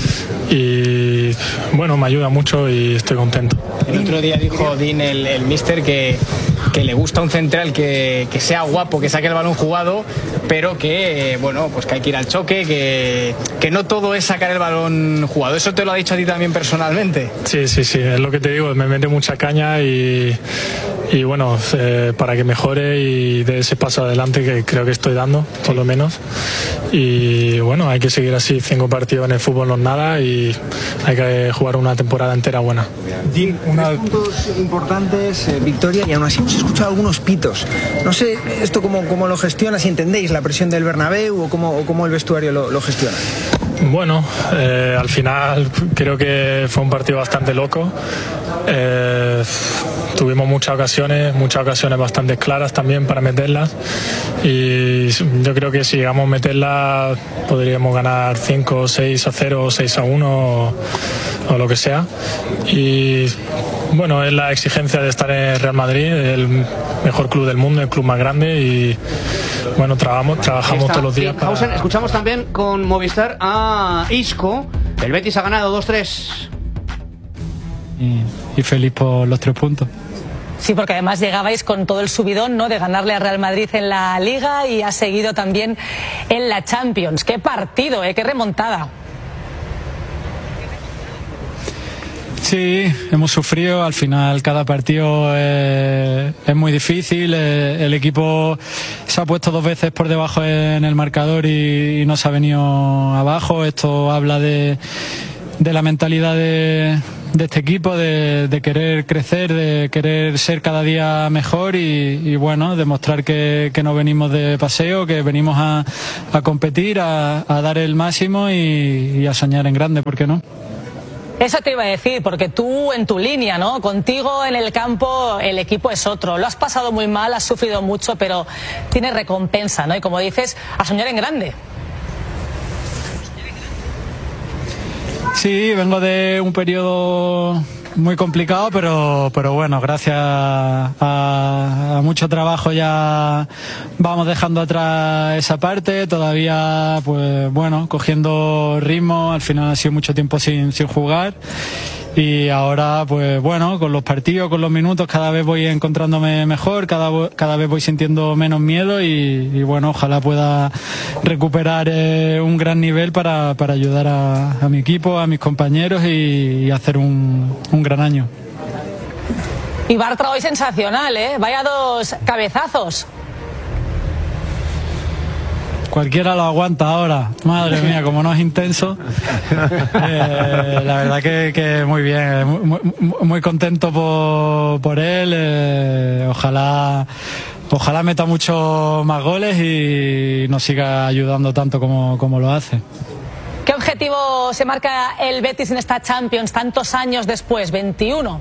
y bueno, me ayuda mucho y estoy contento. El otro día dijo Dean, el, el míster, que, que le gusta un central que, que sea guapo, que saque el balón jugado, pero que bueno, pues que hay que ir al choque, que, que no todo es sacar el balón jugado. ¿Eso te lo ha dicho a ti también personalmente? Sí, sí, sí, es lo que te digo, me mete mucha caña y y bueno, eh, para que mejore y dé ese paso adelante que creo que estoy dando, por lo menos. Y bueno, hay que seguir así, cinco partidos en el fútbol no es nada y hay que jugar una temporada entera buena. Jim, una... Tres puntos importantes, eh, victoria, y aún así hemos escuchado algunos pitos. No sé esto cómo, cómo lo gestiona, si entendéis la presión del Bernabéu o cómo, o cómo el vestuario lo, lo gestiona. Bueno, eh, al final creo que fue un partido bastante loco. Eh, tuvimos muchas ocasiones, muchas ocasiones bastante claras también para meterlas. Y yo creo que si llegamos a meterlas podríamos ganar cinco, seis a cero, seis a uno o, o lo que sea. Y bueno, es la exigencia de estar en Real Madrid, el mejor club del mundo, el club más grande, y bueno, trabajamos, trabajamos todos los días. Sí, para... Escuchamos también con Movistar a Isco. El Betis ha ganado dos tres. Y, y feliz por los tres puntos. Sí, porque además llegabais con todo el subidón, ¿no?, de ganarle a Real Madrid en la Liga y ha seguido también en la Champions. ¡Qué partido, eh! ¡Qué remontada! Sí, hemos sufrido. Al final cada partido eh, es muy difícil. Eh, el equipo se ha puesto dos veces por debajo en el marcador y, y no se ha venido abajo. Esto habla de, de la mentalidad de, de este equipo, de, de querer crecer, de querer ser cada día mejor y, y bueno, demostrar que, que no venimos de paseo, que venimos a, a competir, a, a dar el máximo y, y a soñar en grande, ¿por qué no? Eso te iba a decir, porque tú en tu línea, ¿no? Contigo en el campo el equipo es otro. Lo has pasado muy mal, has sufrido mucho, pero tiene recompensa, ¿no? Y como dices, a soñar en grande. Sí, vengo de un periodo muy complicado, pero, pero bueno, gracias a, a mucho trabajo ya vamos dejando atrás esa parte. Todavía, pues bueno, cogiendo ritmo. Al final ha sido mucho tiempo sin, sin jugar. Y ahora, pues bueno, con los partidos, con los minutos, cada vez voy encontrándome mejor, cada, cada vez voy sintiendo menos miedo y, y bueno, ojalá pueda recuperar eh, un gran nivel para, para ayudar a, a mi equipo, a mis compañeros y, y hacer un, un gran año. Y Bartra hoy sensacional, ¿eh? Vaya dos cabezazos. Cualquiera lo aguanta ahora. Madre mía, como no es intenso. Eh, la verdad que, que muy bien, muy, muy contento por, por él. Eh, ojalá, ojalá meta muchos más goles y nos siga ayudando tanto como, como lo hace. ¿Qué objetivo se marca el Betis en esta Champions tantos años después? veintiuno.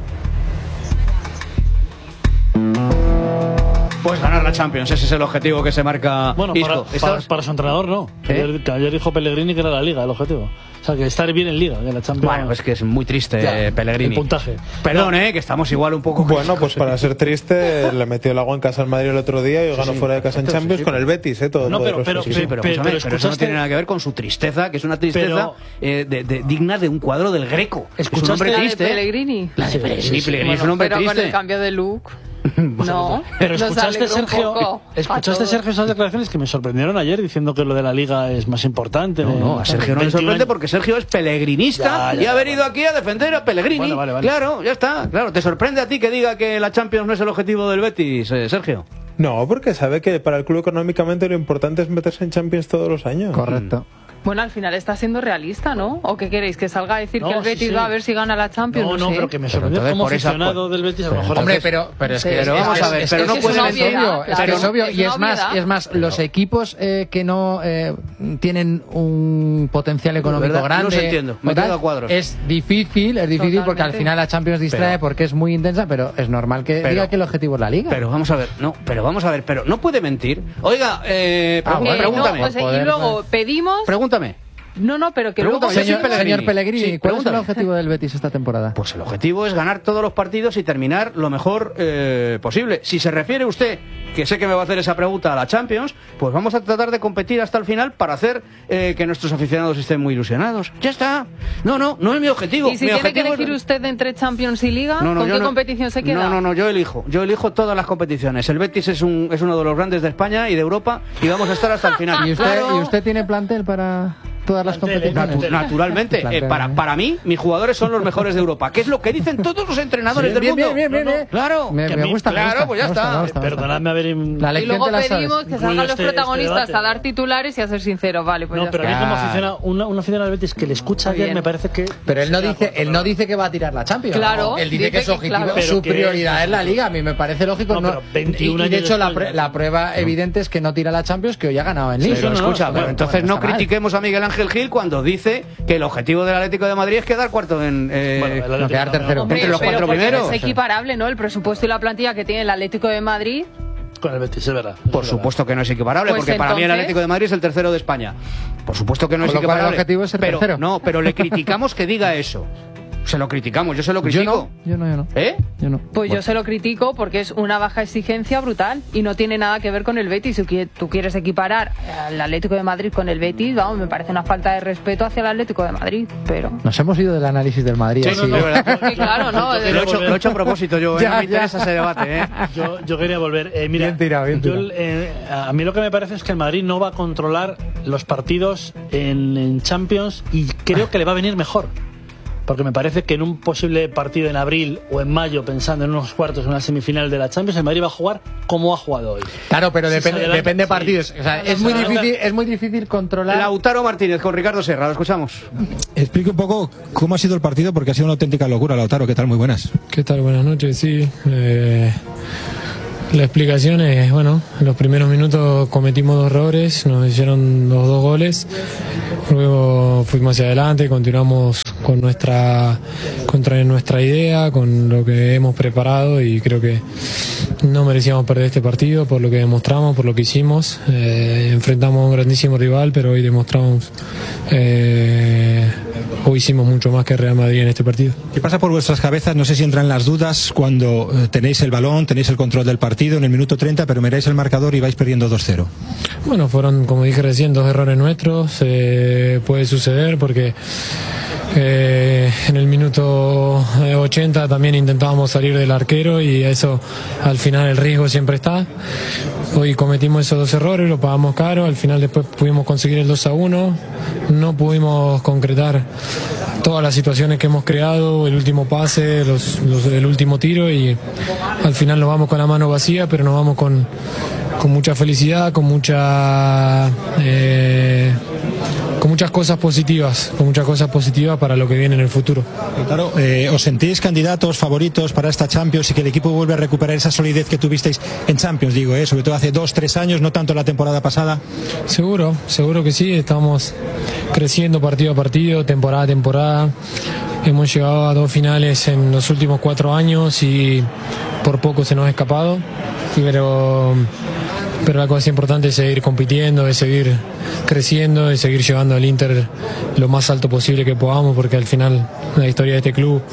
Pues ganar la Champions, ese es el objetivo que se marca. Bueno, Isco. para, para, para su entrenador no. ¿Eh? Ayer, ayer dijo Pellegrini que era la Liga el objetivo. O sea, que estar bien en Liga, que la Champions. Bueno, es que es muy triste, ya, Pellegrini. El puntaje. Perdón, eh, que estamos igual un poco. Bueno, pues para ser triste, le metió el agua en casa al Madrid el otro día y sí, ganó sí, fuera de casa en Champions sí, con el Betis, eh, todo. No, pero, pero, sí, sí, pero, pero, pero, pero eso no tiene nada que ver con su tristeza, que es una tristeza pero, eh, de, de, digna de un cuadro del Greco. Es un hombre la triste. De Pellegrini. La de Pellegrini, sí, Pellegrini bueno, es un hombre pero triste. Con el cambio de look. No, pero escuchaste, Sergio, escuchaste Sergio esas declaraciones que me sorprendieron ayer diciendo que lo de la Liga es más importante. No, no, a Sergio no le sorprende porque Sergio es pellegrinista ya, ya, y ha venido aquí a defender a Pellegrini. Vale, vale, vale. Claro, ya está. Claro, ¿te sorprende a ti que diga que la Champions no es el objetivo del Betis, eh, Sergio? No, porque sabe que para el club económicamente lo importante es meterse en Champions todos los años. Correcto. Bueno, al final está siendo realista, ¿no? ¿O qué queréis? ¿Que salga a decir no, que el Betis sí, sí. va a ver si gana la Champions? No, no, no pero que me sorprendió como aficionado del Betis. A lo mejor hombre, pero, pero es que, pero vamos a ver, pero no puede ser obvio. Es que es obvio. Y es más, y es más, los equipos eh, que no eh, tienen un potencial económico ¿verdad? grande. No se entiendo, me quedo a cuadros. Es difícil, es difícil Totalmente. Porque al final la Champions distrae pero, porque es muy intensa, pero es normal que pero, diga que el objetivo es la Liga. Pero vamos a ver, no, pero vamos a ver, pero no puede mentir. Oiga, eh, ah, bueno, pregúntame. No, pues, y luego pedimos. Pregúntame. No, no, pero que luego... Señor Pellegrini, señor Pellegrini sí, ¿cuál pregúntame. es el objetivo del Betis esta temporada? Pues el objetivo es ganar todos los partidos y terminar lo mejor eh, posible. Si se refiere usted, que sé que me va a hacer esa pregunta, a la Champions, pues vamos a tratar de competir hasta el final para hacer eh, que nuestros aficionados estén muy ilusionados. Ya está. No, no, no es mi objetivo. ¿Y si mi tiene objetivo que elegir es... usted entre Champions y Liga? No, no, ¿Con qué no, competición se queda? No, no, no, yo elijo. Yo elijo todas las competiciones. El Betis es, un, es uno de los grandes de España y de Europa y vamos a estar hasta el final. ¿Y usted, claro. ¿y usted tiene plantel para...? todas las competiciones. Natu- naturalmente. Eh, para, para mí, mis jugadores son los mejores de Europa, que es lo que dicen todos los entrenadores Sí, del bien, mundo. bien, bien, No, no, bien. Claro. Me, Que me a mí- gusta, me Claro, gusta, pues ya me gusta, está. me gusta, me gusta. Perdonadme haber... La Y lección luego te la sabes. pedimos que salgan Incluyo los este- protagonistas este debate. a dar titulares y a ser sinceros, vale, pues No, ya pero a está. mí como Ah. aficionado, una, una aficionada del Betis que le escucha Muy ayer bien. me parece que... Pero él no dice, él no dice que va a tirar la Champions. Claro, Él dice dice que su que- objetivo, claro. su Pero que- prioridad es la Liga. A mí me parece lógico. No, No, pero veintiún y, y de años hecho la, después pue- ya. la prueba evidente es que no tira la Champions, que hoy ha ganado en Liga. Pero escucha, pero entonces no está mal. critiquemos a Miguel Ángel Gil cuando dice que el objetivo del Atlético de Madrid es quedar cuarto en eh, Bueno, el Atlético no, quedar no, tercero. Hombre, entre los pero cuatro porque primeros. Es equiparable, ¿no? El presupuesto y la plantilla que tiene el Atlético de Madrid. Con el Betis, es verdad. Por supuesto que no es equiparable, Pues porque para mí el entonces- Atlético de Madrid es el tercero de España. Por supuesto que no Con es lo cual el equiparable. objetivo es ser pero, tercero. No, pero le criticamos que diga eso. Se lo criticamos, yo se lo Yo critico. no, yo no, yo no. ¿Eh? Yo no. Pues yo se lo critico porque es una baja exigencia brutal y no tiene nada que ver con el Betis. Si qui- tú quieres equiparar al Atlético de Madrid con el Betis, vamos, me parece una falta de respeto hacia el Atlético de Madrid, pero... Nos hemos ido del análisis del Madrid. Sí, así. no, no, de verdad. Sí, claro, ¿no? Lo he hecho, lo he hecho a propósito yo, ¿eh? Ya, no me ya. interesa ese debate, ¿eh? Yo, yo quería volver. Eh, mira, Bien tirado, bien yo, tirado. eh, a mí lo que me parece es que el Madrid no va a controlar los partidos en, en Champions y creo que le va a venir mejor. Porque me parece que en un posible partido en abril o en mayo, pensando en unos cuartos, en una semifinal de la Champions, el Madrid va a jugar como ha jugado hoy. Claro, pero Si depende, se adelanta, depende de sí. partidos. O sea, es muy difícil, es muy difícil controlar. Lautaro Martínez con Ricardo Serra, lo escuchamos. Explique un poco cómo ha sido el partido, porque ha sido una auténtica locura, Lautaro. ¿Qué tal? Muy buenas. ¿Qué tal? Buenas noches, sí. Eh, la explicación es, bueno, en los primeros minutos cometimos dos errores, nos hicieron los dos goles, luego fuimos hacia adelante, continuamos con nuestra, contra nuestra idea, con lo que hemos preparado y creo que no merecíamos perder este partido por lo que demostramos, por lo que hicimos. Eh, enfrentamos a un grandísimo rival, pero hoy demostramos, eh, hoy hicimos mucho más que Real Madrid en este partido. ¿Qué pasa por vuestras cabezas? No sé si entran las dudas cuando eh, tenéis el balón, tenéis el control del partido en el minuto treinta, pero miráis el marcador y vais perdiendo dos cero. Bueno, fueron, como dije recién, dos errores nuestros. Eh, puede suceder porque eh, en el minuto eh, ochenta también intentábamos salir del arquero y eso al final el riesgo siempre está. Hoy cometimos esos dos errores, lo pagamos caro, al final después pudimos conseguir el dos a uno, no pudimos concretar todas las situaciones que hemos creado, el último pase, los, los- el último tiro y al final nos vamos con la mano vacía, pero nos vamos con, con mucha felicidad, con mucha eh, con muchas cosas positivas, con muchas cosas positivas para lo que viene en el futuro. Claro, eh, ¿os sentís candidatos favoritos para esta Champions y que el equipo vuelve a recuperar esa solidez que tuvisteis en Champions? Digo, eh, sobre todo hace dos, tres años, no tanto la temporada pasada. Seguro, seguro que sí, estamos creciendo partido a partido, temporada a temporada. Hemos llegado a dos finales en los últimos cuatro años y por poco se nos ha escapado, pero, pero la cosa importante es seguir compitiendo, es seguir creciendo, es seguir llevando al Inter lo más alto posible que podamos, porque al final la historia de este club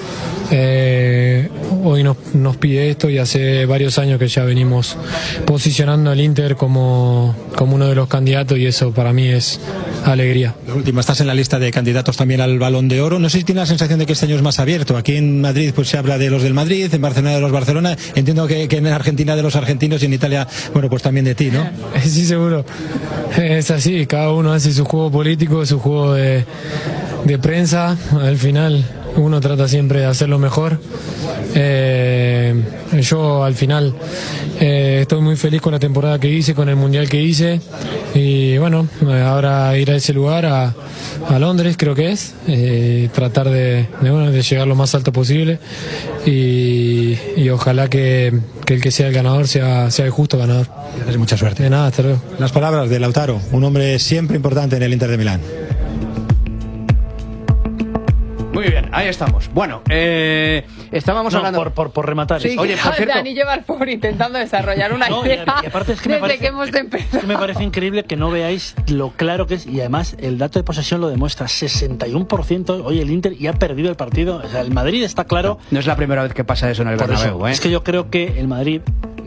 eh, hoy nos, nos pide esto y hace varios años que ya venimos posicionando al Inter como, como uno de los candidatos y eso para mí es alegría. Lo último, estás en la lista de candidatos también al Balón de Oro. No sé si tienes la sensación de que este año es más abierto. Aquí en Madrid pues se habla de los del Madrid, en Barcelona de los Barcelona. Entiendo que, que en Argentina de los argentinos y en Italia, bueno, pues también de ti, ¿no? Sí, seguro. Es así, cada uno hace su juego político, su juego de, de prensa. Al final uno trata siempre de hacerlo mejor. Eh, yo al final eh, estoy muy feliz con la temporada que hice, con el mundial que hice y bueno, ahora ir a ese lugar, a, a Londres creo que es, eh, tratar de, de, bueno, de llegar lo más alto posible y, y ojalá que, que el que sea el ganador sea, sea el justo ganador. Mucha suerte. De nada, hasta luego. Las palabras de Lautaro, un hombre siempre importante en el Inter de Milán. Muy bien, ahí estamos. Bueno, eh, estábamos No, hablando... por, por, por rematar. Sí, oye, por cierto... Dani lleva al pobre intentando desarrollar una No, y- idea y aparte es que me desde parece- que hemos empezado. Es que me parece increíble que no veáis lo claro que es y además el dato de posesión lo demuestra, sesenta y uno por ciento hoy el Inter y ha perdido el partido. O sea, el Madrid está claro. No es la primera vez que pasa eso en el Por Bernabéu, eso, ¿eh? es que yo creo que el Madrid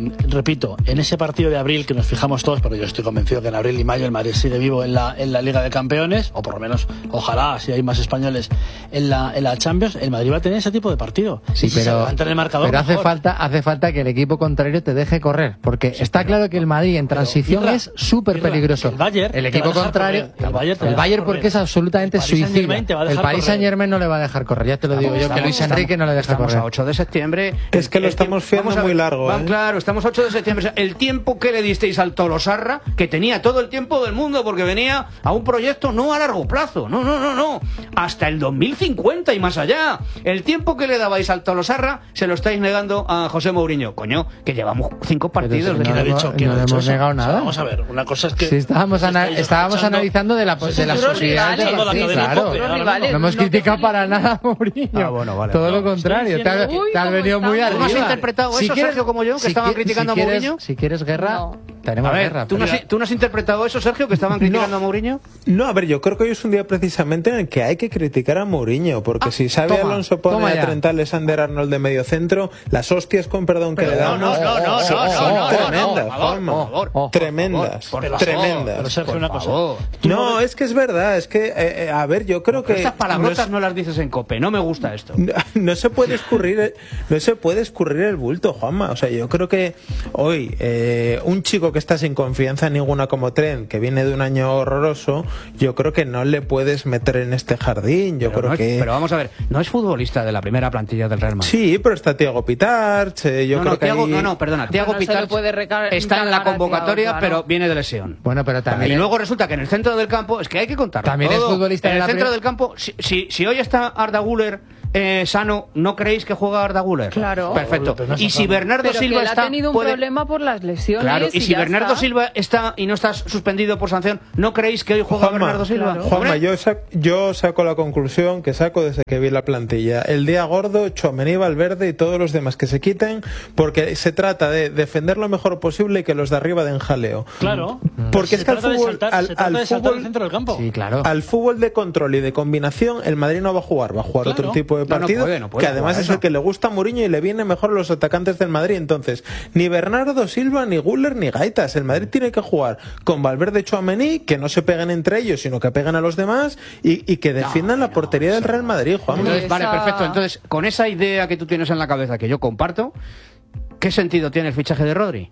repito, en ese partido de abril que nos fijamos todos, pero yo estoy convencido que en abril y mayo el Madrid sigue vivo en la, en la Liga de Campeones, o por lo menos, ojalá, si hay más españoles en la, en la Champions, el Madrid va a tener ese tipo de partido. Sí, si pero, se el marcador, pero hace mejor. falta, hace falta que el equipo contrario te deje correr, porque sí, está pero, claro que el Madrid en transición Irra, es súper peligroso. El Bayern, el equipo contrario, correr, el Bayern, el Bayern porque es absolutamente suicida. El Paris Saint-Germain no le va a dejar correr, ya te lo digo yo, que Luis Enrique no le deja estamos correr. A ocho de septiembre. Es que lo estamos fiando muy largo. Van, ¿eh? Claro, estamos a ocho de septiembre. O sea, el tiempo que le disteis al Tolosarra, que tenía todo el tiempo del mundo, porque venía a un proyecto no a largo plazo, no, no, no, no, hasta el dos mil cincuenta y más allá. El tiempo que le dabais al Tolosarra se lo estáis negando a José Mourinho. Coño, que llevamos cinco partidos. Si no, de... no, dicho, no le hemos negado nada. O sea, vamos a ver, una cosa es que... Si estábamos, ana estábamos analizando de la, de la sociedad de la sí, claro. No hemos criticado para nada a Mourinho. Ah, bueno, vale, todo no, lo contrario. Te has ha venido muy arriba. ¿Tú no has interpretado si eso, quieres, Sergio, como yo, que si estaban quieres, criticando si a quieres, Mourinho? Si quieres guerra, no. tenemos a ver, guerra. ¿tú no, has, ¿tú no has interpretado eso, Sergio, que estaban criticando no. a Mourinho? No, a ver, yo creo que hoy es un día precisamente en el que hay que criticar a Mourinho, porque ah, si sabe toma, Alonso pone a Trent Alexander-Arnold de medio centro, las hostias con perdón que Pero le damos no, no, no, son, no, son no, tremendas, no, Juanma. Oh, oh, oh, tremendas, por favor, tremendas. Pero Sergio, una cosa. No, es que es verdad, es que, eh, a ver, yo creo que... Estas palabrotas no, es, no las dices en COPE, no me gusta esto. No, no se puede escurrir, no se puede escurrir el bulto, Juanma. O sea, yo creo que hoy eh, un chico que está sin confianza ninguna como Trent, que viene de un año horroroso, yo creo que no le puedes meter en este jardín. Yo pero creo no es, que. Pero vamos a ver, no es futbolista de la primera plantilla del Real Madrid. Sí, pero está Thiago Pitarch. Eh, yo no, creo no, que Thiago, ahí... no, no, perdona. Thiago Pitarch está en la convocatoria, Thiago, claro. pero viene de lesión. Bueno, pero también. Y luego resulta que en el centro del campo, es que hay que contarlo. También todo. es futbolista en el de centro la del campo. Si, si, si hoy está Arda Güler eh, sano, ¿no creéis que juega Arda Güler? Claro. Perfecto. No y si Bernardo pero Silva que él está. ha tenido un puede... problema por las lesiones. Claro, y, y si Bernardo está. Silva está y no está suspendido por sanción, ¿no creéis que hoy juega Juanma, Bernardo Silva? Claro. Juanma, yo, sac, yo saco la conclusión que saco desde que vi la plantilla. El día gordo, Tchouaméni, Valverde y todos los demás que se quiten, porque se trata de defender lo mejor posible y que los de arriba den jaleo. Claro. Porque se es que al fútbol, saltar, al, al de fútbol, el centro del campo. Sí, claro. al fútbol de control y de combinación, el Madrid no va a jugar, va a jugar claro. otro tipo de partido, no, no puede, no puede que además es eso. el que le gusta a Mourinho y le viene mejor a los atacantes del Madrid. Entonces, ni Bernardo Silva, ni Güler, ni Gaitas. El Madrid tiene que jugar con Valverde y Tchouaméni, que no se peguen entre ellos, sino que peguen a los demás y, y que defiendan no, la portería no, del Real Madrid, Juan. Entonces, vale, perfecto. Entonces, con esa idea que tú tienes en la cabeza, que yo comparto, ¿qué sentido tiene el fichaje de Rodri?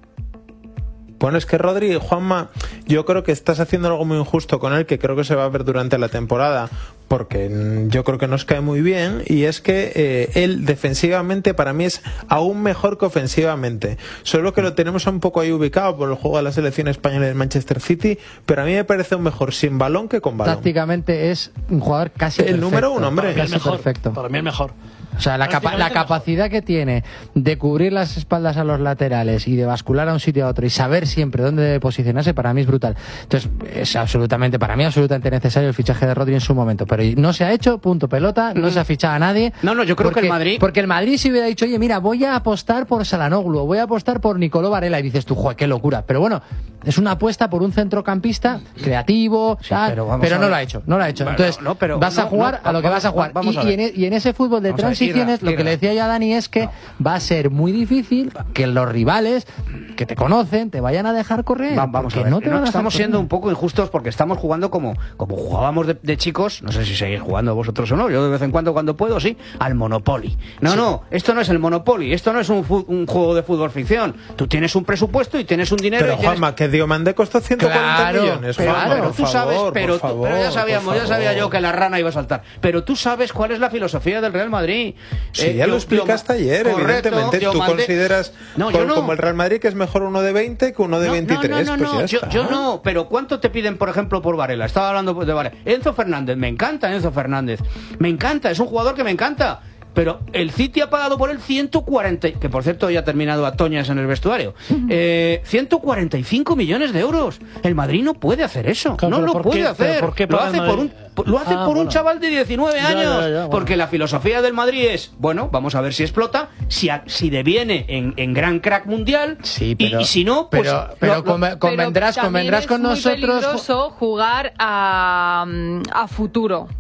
Bueno, es que Rodri, Juanma, yo creo que estás haciendo algo muy injusto con él, que creo que se va a ver durante la temporada, porque yo creo que nos cae muy bien, y es que eh, él defensivamente para mí es aún mejor que ofensivamente. Solo que lo tenemos un poco ahí ubicado por el juego de la selección española del Manchester City, pero a mí me parece un mejor sin balón que con balón. Tácticamente es un jugador casi el perfecto. número uno, hombre. Casi mejor, perfecto. Para mí es mejor. O sea, la, capa la capacidad que tiene de cubrir las espaldas a los laterales y de bascular a un sitio a otro y saber siempre dónde debe posicionarse, para mí es brutal. Entonces, es absolutamente, para mí absolutamente necesario el fichaje de Rodri en su momento. Pero no se ha hecho, punto pelota, no mm. se ha fichado a nadie. No, no, yo creo porque, que el Madrid... Porque el Madrid si hubiera dicho, oye, mira, voy a apostar por Salanoglu, voy a apostar por Nicolò Varela, y dices tú, joder, qué locura. Pero bueno, es una apuesta por un centrocampista creativo, sí, tal, pero, pero no lo ha hecho, no lo ha hecho. Bueno, Entonces, no, pero, vas a jugar no, no, a lo que vas a jugar. Vamos y, a y, en, y en ese fútbol de vamos transiciones, ver, Irra, lo que le decía ya a Dani es que no. va a ser muy difícil que los rivales que te conocen te vayan a dejar correr. Va, vamos a ver. No te no, estamos siendo correr. un poco injustos porque estamos jugando como, como jugábamos de, de chicos, no sé si seguís jugando vosotros o no, yo de vez en cuando cuando puedo, sí, al Monopoly. No, sí. no, esto no es el Monopoly, esto no es un, un juego de fútbol ficción. Tú tienes un presupuesto y tienes un dinero. Pero y tienes... Juanma, que Diomandé costó ciento cuarenta claro, millones. Pero, Juanma, pero por tú favor, sabes, pero, favor, pero ya sabíamos, ya sabía yo que la rana iba a saltar. Pero tú sabes cuál es la filosofía del Real Madrid. Sí, eh, ya yo, lo explicaste yo, ayer, correcto, evidentemente. Tú mandé... consideras no, con, no. como el Real Madrid que es mejor uno de veinte que uno de no, veintitrés. No, no, no, pues no. Yo, yo no, pero ¿cuánto te piden, por ejemplo, por Varela? Estaba hablando de Varela. Enzo Fernández, me encanta Enzo Fernández. Me encanta, es un jugador que me encanta. Pero el City ha pagado por él ciento cuarenta, que por cierto ya ha terminado a Toñas en el vestuario, eh, ciento cuarenta y cinco millones de euros. El Madrid no puede hacer eso, claro, no lo puede qué, hacer. ¿Por qué lo hace por un, lo hace ah, por bueno. un chaval de diecinueve años, ya, ya, ya, bueno. porque la filosofía del Madrid es, bueno, vamos a ver si explota, si, a, si deviene en, en gran crack mundial, sí, pero, y, y si no, pues... Pero, pero lo, lo, convendrás, pero convendrás con nosotros... Es muy peligroso jugar a, a futuro.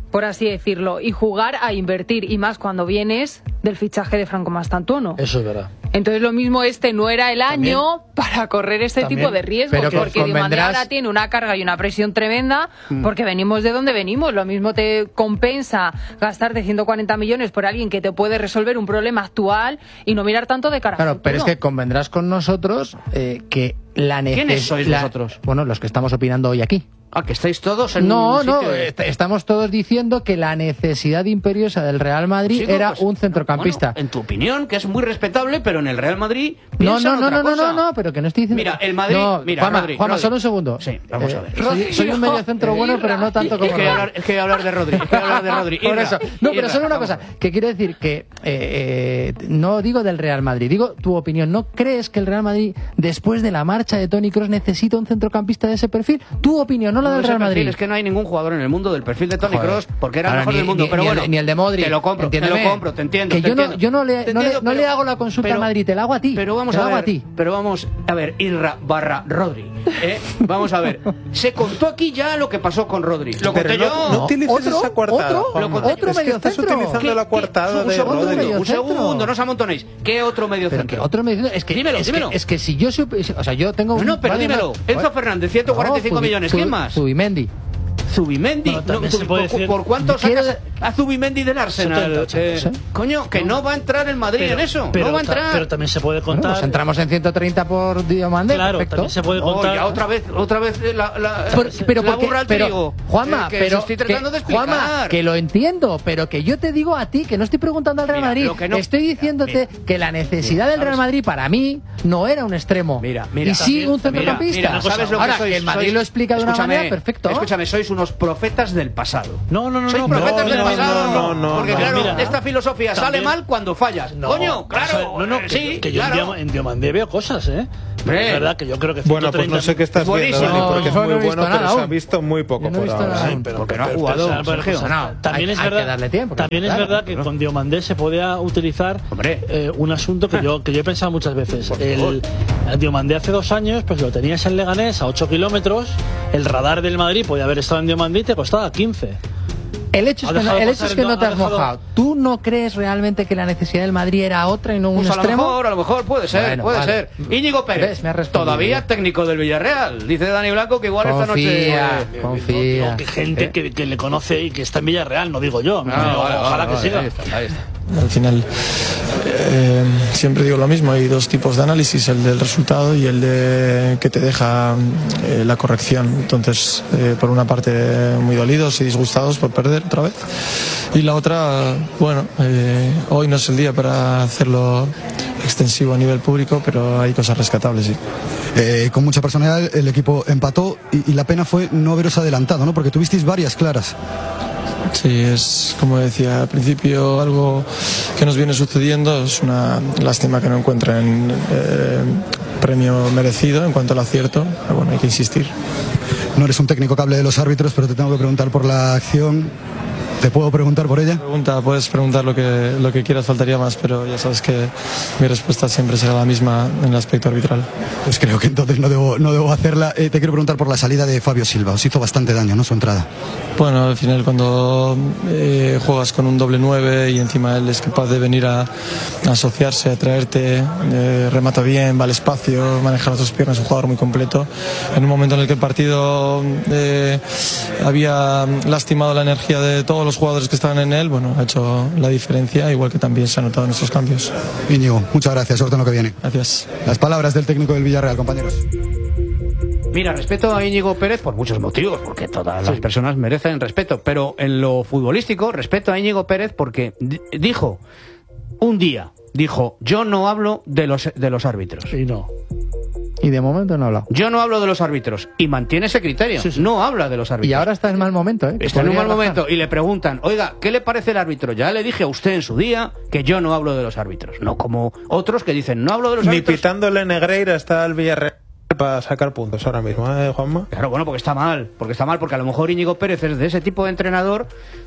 por así decirlo, y jugar a invertir, y más cuando vienes del fichaje de Franco Mastantuono. Eso es verdad. Entonces lo mismo, este no era el año también para correr este también, tipo de riesgos, pero porque Diomandé ahora tiene una carga y una presión tremenda, mm. porque venimos de donde venimos. Lo mismo te compensa gastarte ciento cuarenta millones por alguien que te puede resolver un problema actual y no mirar tanto de cara claro, a futuro. Pero es que convendrás con nosotros eh, que la necesidad... ¿Quiénes sois vosotros? Bueno, los que estamos opinando hoy aquí. Ah, que estáis todos en no, un sitio no, de... est estamos todos diciendo que la necesidad imperiosa del Real Madrid Chico, era pues, un centrocampista. Bueno, en tu opinión, que es muy respetable, pero en el Real Madrid no, no, no, otra no, no, cosa. no, no, pero que no estoy diciendo... Mira, el Madrid... No, mira, Juanma, Rodri, Juanma Rodri. solo un segundo. Sí, vamos a ver. Soy, soy un mediocentro bueno, pero no tanto como... Es que voy a hablar, es que voy a hablar de Rodri, es que voy a hablar de Rodri. Por Irra, eso. No, pero Irra, solo una vamos. cosa, que quiero decir que eh, eh, no digo del Real Madrid, digo tu opinión. ¿No crees que el Real Madrid, después de la marcha de Toni Kroos, necesita un centrocampista de ese perfil? Tu opinión, no la No, del ese Real perfil, Madrid. Es que no hay ningún jugador en el mundo del perfil de Toni Joder. Kroos, porque era el Ahora, mejor ni- del mundo, ni- pero ni el- bueno. ni el de Modric, Te lo compro, te entiéndeme. lo compro, te entiendo. Que te yo no, entiendo. yo no le, Te no le, entiendo, no le pero- hago la consulta pero- al Madrid, te la hago a ti. Pero vamos te a la ver, hago a ti. pero vamos a ver, Irra barra Rodri, ¿eh? Vamos a ver, se contó aquí ya lo que pasó con Rodri. Lo Pero conté no, yo. no utilices ¿Otro? esa coartada, ¿Otro? Juanma. ¿Otro Es que estás mediocentro? utilizando ¿Qué- la qué- coartada Un de segundo, Rodri. un mediocentro? segundo, no os amontonéis. ¿Qué otro medio Pero que centro? otro mediocentro, es que, Dímelo, es, dímelo. Que, es que si yo supe, o sea, yo tengo No, un- no, pero vale, dímelo. no. Enzo Fernández, ciento cuarenta y cinco No, Zubi- millones. Zubi- ¿Quién más? Zubimendi. Zubimendi. Bueno, también No, se puede ¿por, decir- ¿Por cuánto Quiero- sacas a Zubimendi del Arsenal? setenta, ochenta, Eh, coño, que no va a entrar el Madrid Pero- en eso. pero no va a ta- entrar. Pero también se puede Bueno, contar... pues entramos en ciento treinta por Diomandé, Claro, perfecto. también se puede Oh, contar... ya otra vez, otra vez la, la, Pero, pero la porque- burra al pero, trigo. Juanma, Eh, que pero os estoy tratando que, de explicar. Juanma, que lo entiendo, pero que yo te digo a ti, que no estoy preguntando al Real Mira, Madrid, lo que no- estoy diciéndote mira, que la necesidad mira, del Real ¿sabes? Madrid para mí no era un extremo. Mira, mira, y sí también- un centrocampista. Mira, mira, ¿sabes lo que Ahora, sois? que el Madrid Sois- lo explica de una escúchame, manera, perfecto. Escúchame, sois unos profetas del pasado. No, no, no, Sois no. profetas no, del no, pasado. no, no, porque no. claro, Mira, esta filosofía sale también- mal cuando fallas. No, Coño, claro. No, no, eh, que, sí, que yo en claro. Dioma- en Diomandé veo cosas, ¿eh? Hombre. Es verdad que yo creo que Bueno, pues no sé qué estás viendo, Buenísimo. Dani, porque es No, muy no he visto bueno, nada pero se ha aún. visto muy poco Yo no he por visto ahora. nada ¿eh? aún. Porque no ha jugado, pero- pero- Sergio. pero- También hay- es hay que verdad, darle tiempo, también es claro, verdad que claro. con Diomandé se podía utilizar Hombre. eh, un asunto que yo que yo he pensado muchas veces. El, el Diomandé hace dos años, pues lo tenías en Leganés a ocho kilómetros, el radar del Madrid podía haber estado en Diomandé y te costaba quince. El hecho es Ha que, no, dejado el hecho pasar es que el- no te ha has dejado- mojado. ¿Tú no crees realmente que la necesidad del Madrid era otra y no un Pues a lo extremo? mejor, a lo mejor puede ser, Bueno, puede vale. ser. Íñigo Pérez, ¿Ves? Me has respondido todavía ya. técnico del Villarreal. Dice Dani Blanco que igual esta noche. Confía, eh, confía. Digo que gente que, que le conoce y que está en Villarreal, no digo yo. No, no, vale, ojalá vale, que vale, siga. ahí está, ahí está. Al final, eh, siempre digo lo mismo, hay dos tipos de análisis, el del resultado y el de que te deja eh, la corrección. Entonces, eh, por una parte, muy dolidos y disgustados por perder otra vez. Y la otra, bueno, eh, hoy no es el día para hacerlo extensivo a nivel público, pero hay cosas rescatables, sí. Eh, con mucha personalidad el equipo empató y, y la pena fue no haberos adelantado, ¿no? Porque tuvisteis varias claras. Sí, es como decía al principio, algo que nos viene sucediendo. Es una lástima que no encuentren eh, premio merecido en cuanto al acierto, pero bueno, hay que insistir. No eres un técnico que hable de los árbitros, pero te tengo que preguntar por la acción. ¿Te puedo preguntar por ella? Pregunta, puedes preguntar lo que, lo que quieras, faltaría más, pero ya sabes que mi respuesta siempre será la misma en el aspecto arbitral. Pues creo que entonces no debo, no debo hacerla. Eh, te quiero preguntar por la salida de Fabio Silva. Os hizo bastante daño, ¿no? Su entrada. Bueno, al final cuando eh, juegas con un doble nueve y encima él es capaz de venir a, a asociarse, a traerte, eh, remata bien, va al espacio, maneja las dos piernas, es un jugador muy completo. En un momento en el que el partido eh, había lastimado la energía de todos los jugadores que estaban en él, bueno, ha hecho la diferencia, igual que también se ha notado en estos cambios. Íñigo, muchas gracias. Suerte en lo que viene. Gracias. Las palabras del técnico del Villarreal, compañeros. Mira, respeto a Íñigo Pérez por muchos motivos, porque todas las personas merecen respeto, pero en lo futbolístico, respeto a Íñigo Pérez porque di- dijo, un día, dijo, yo no hablo de los, de los árbitros. Y no. Y de momento no ha hablado. Yo no hablo de los árbitros. Y mantiene ese criterio. Sí, sí. No habla de los árbitros. Y ahora está en mal momento, ¿eh? Está en un Podría mal rajar. momento y le preguntan, oiga, ¿qué le parece el árbitro? Ya le dije a usted en su día que yo no hablo de los árbitros. No como otros que dicen, no hablo de los Ni árbitros. pitándole Negreira está el Villarreal para sacar puntos ahora mismo, ¿eh, Juanma? Claro, bueno, porque está mal. Porque está mal, porque a lo mejor Íñigo Pérez es de ese tipo de entrenador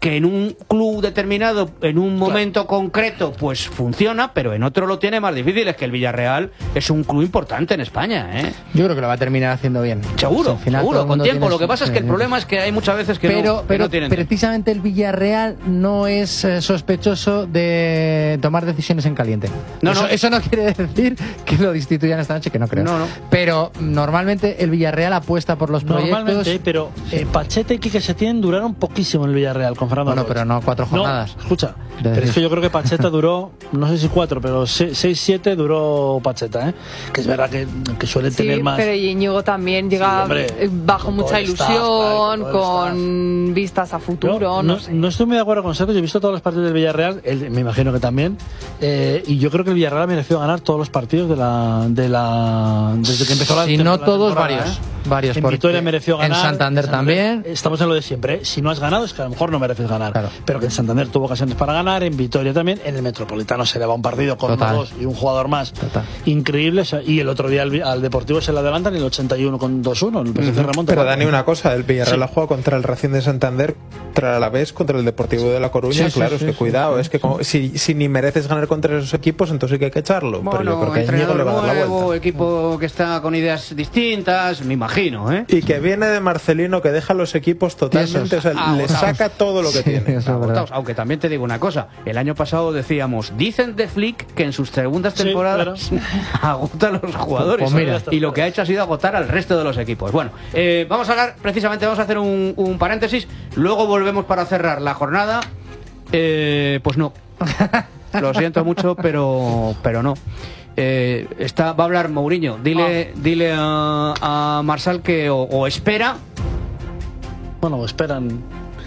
que en un club determinado, en un momento claro. concreto, pues funciona, pero en otro lo tiene más difícil. Es que el Villarreal es un club importante en España, ¿eh? Yo creo que lo va a terminar haciendo bien. Seguro, final, seguro, con tiempo. Lo que pasa es que el problema es que hay muchas veces que pero, no, que pero no tienen precisamente el Villarreal no es eh, sospechoso de tomar decisiones en caliente. No, eso, no. eso no quiere decir que lo destituyan esta noche, que no creo. No, no. Pero normalmente el Villarreal apuesta por los proyectos. Normalmente, pero eh, Pacheta y Quique Setién duraron poquísimo en el Villarreal con Fernando Bueno, pero no cuatro jornadas. No, escucha, de pero es que yo creo que Pacheta duró, no sé si cuatro, pero seis, siete duró Pacheta, ¿eh? Que es verdad que, que suele sí, tener más. Pero Íñigo también llega sí, hombre, bajo mucha ilusión, staff, con staff. vistas a futuro. No, no, no, sé. no estoy muy de acuerdo con Sergio, yo he visto todos los partidos del Villarreal, él, me imagino que también, eh, y yo creo que el Villarreal mereció ganar todos los partidos de la, de la desde que empezó la Si no todos, varios. ¿eh? Varios. En Vitoria mereció ganar. En Santander, Santander también. Estamos en lo de siempre. ¿eh? Si no has ganado, es que a lo mejor no mereces ganar. Claro. Pero que en Santander tuvo ocasiones para ganar, en Vitoria también. En el Metropolitano se le va un partido con uno, dos y un jugador más. Total. Increíble. Y el otro día al, al Deportivo se le adelantan el ochenta y uno con dos uno. El P S C uh-huh. remonta. Pero Dani, una cosa: el Villarreal sí. ha jugado contra el Racing de Santander, contra la vez contra el Deportivo de La Coruña. Sí, claro, sí, es que sí, cuidado. Sí. Es que como, si, si ni mereces ganar contra esos equipos, entonces hay que echarlo. Bueno, pero yo creo que Íñigo le va a dar la vuelta. Equipo que está con ideas distintas, me imagino, ¿eh? Y que viene de Marcelino, que deja los equipos totalmente, o sea, agotados. le saca todo lo que sí, tiene. Agotados. Aunque también te digo una cosa, el año pasado decíamos, dicen de Flick que en sus segundas temporadas sí, agota a los jugadores. Pues mira, y lo que ha hecho ha sido agotar al resto de los equipos. Bueno, eh, vamos a hablar, precisamente vamos a hacer un, un paréntesis, luego volvemos para cerrar la jornada. Eh, pues no. Lo siento mucho, pero, pero no. Eh, está, va a hablar Mourinho. Dile, ah. dile a, a Marsal que o, o espera. Bueno, o esperan.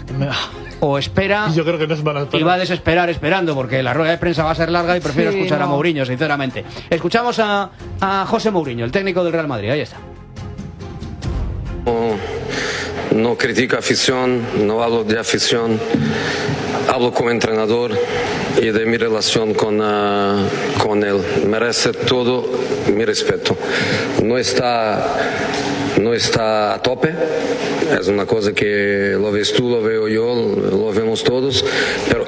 O espera. Yo creo que no es van a esperar. Y va a desesperar esperando, porque la rueda de prensa va a ser larga y prefiero sí, escuchar no. a Mourinho, sinceramente. Escuchamos a, a José Mourinho, el técnico del Real Madrid. Ahí está. No, no critico afición, no hablo de afición. Hablo como entrenador y de mi relación con, uh, con él. Merece todo mi respeto. No está, no está a tope. Es una cosa que lo ves tú, lo veo yo, lo vemos todos. Pero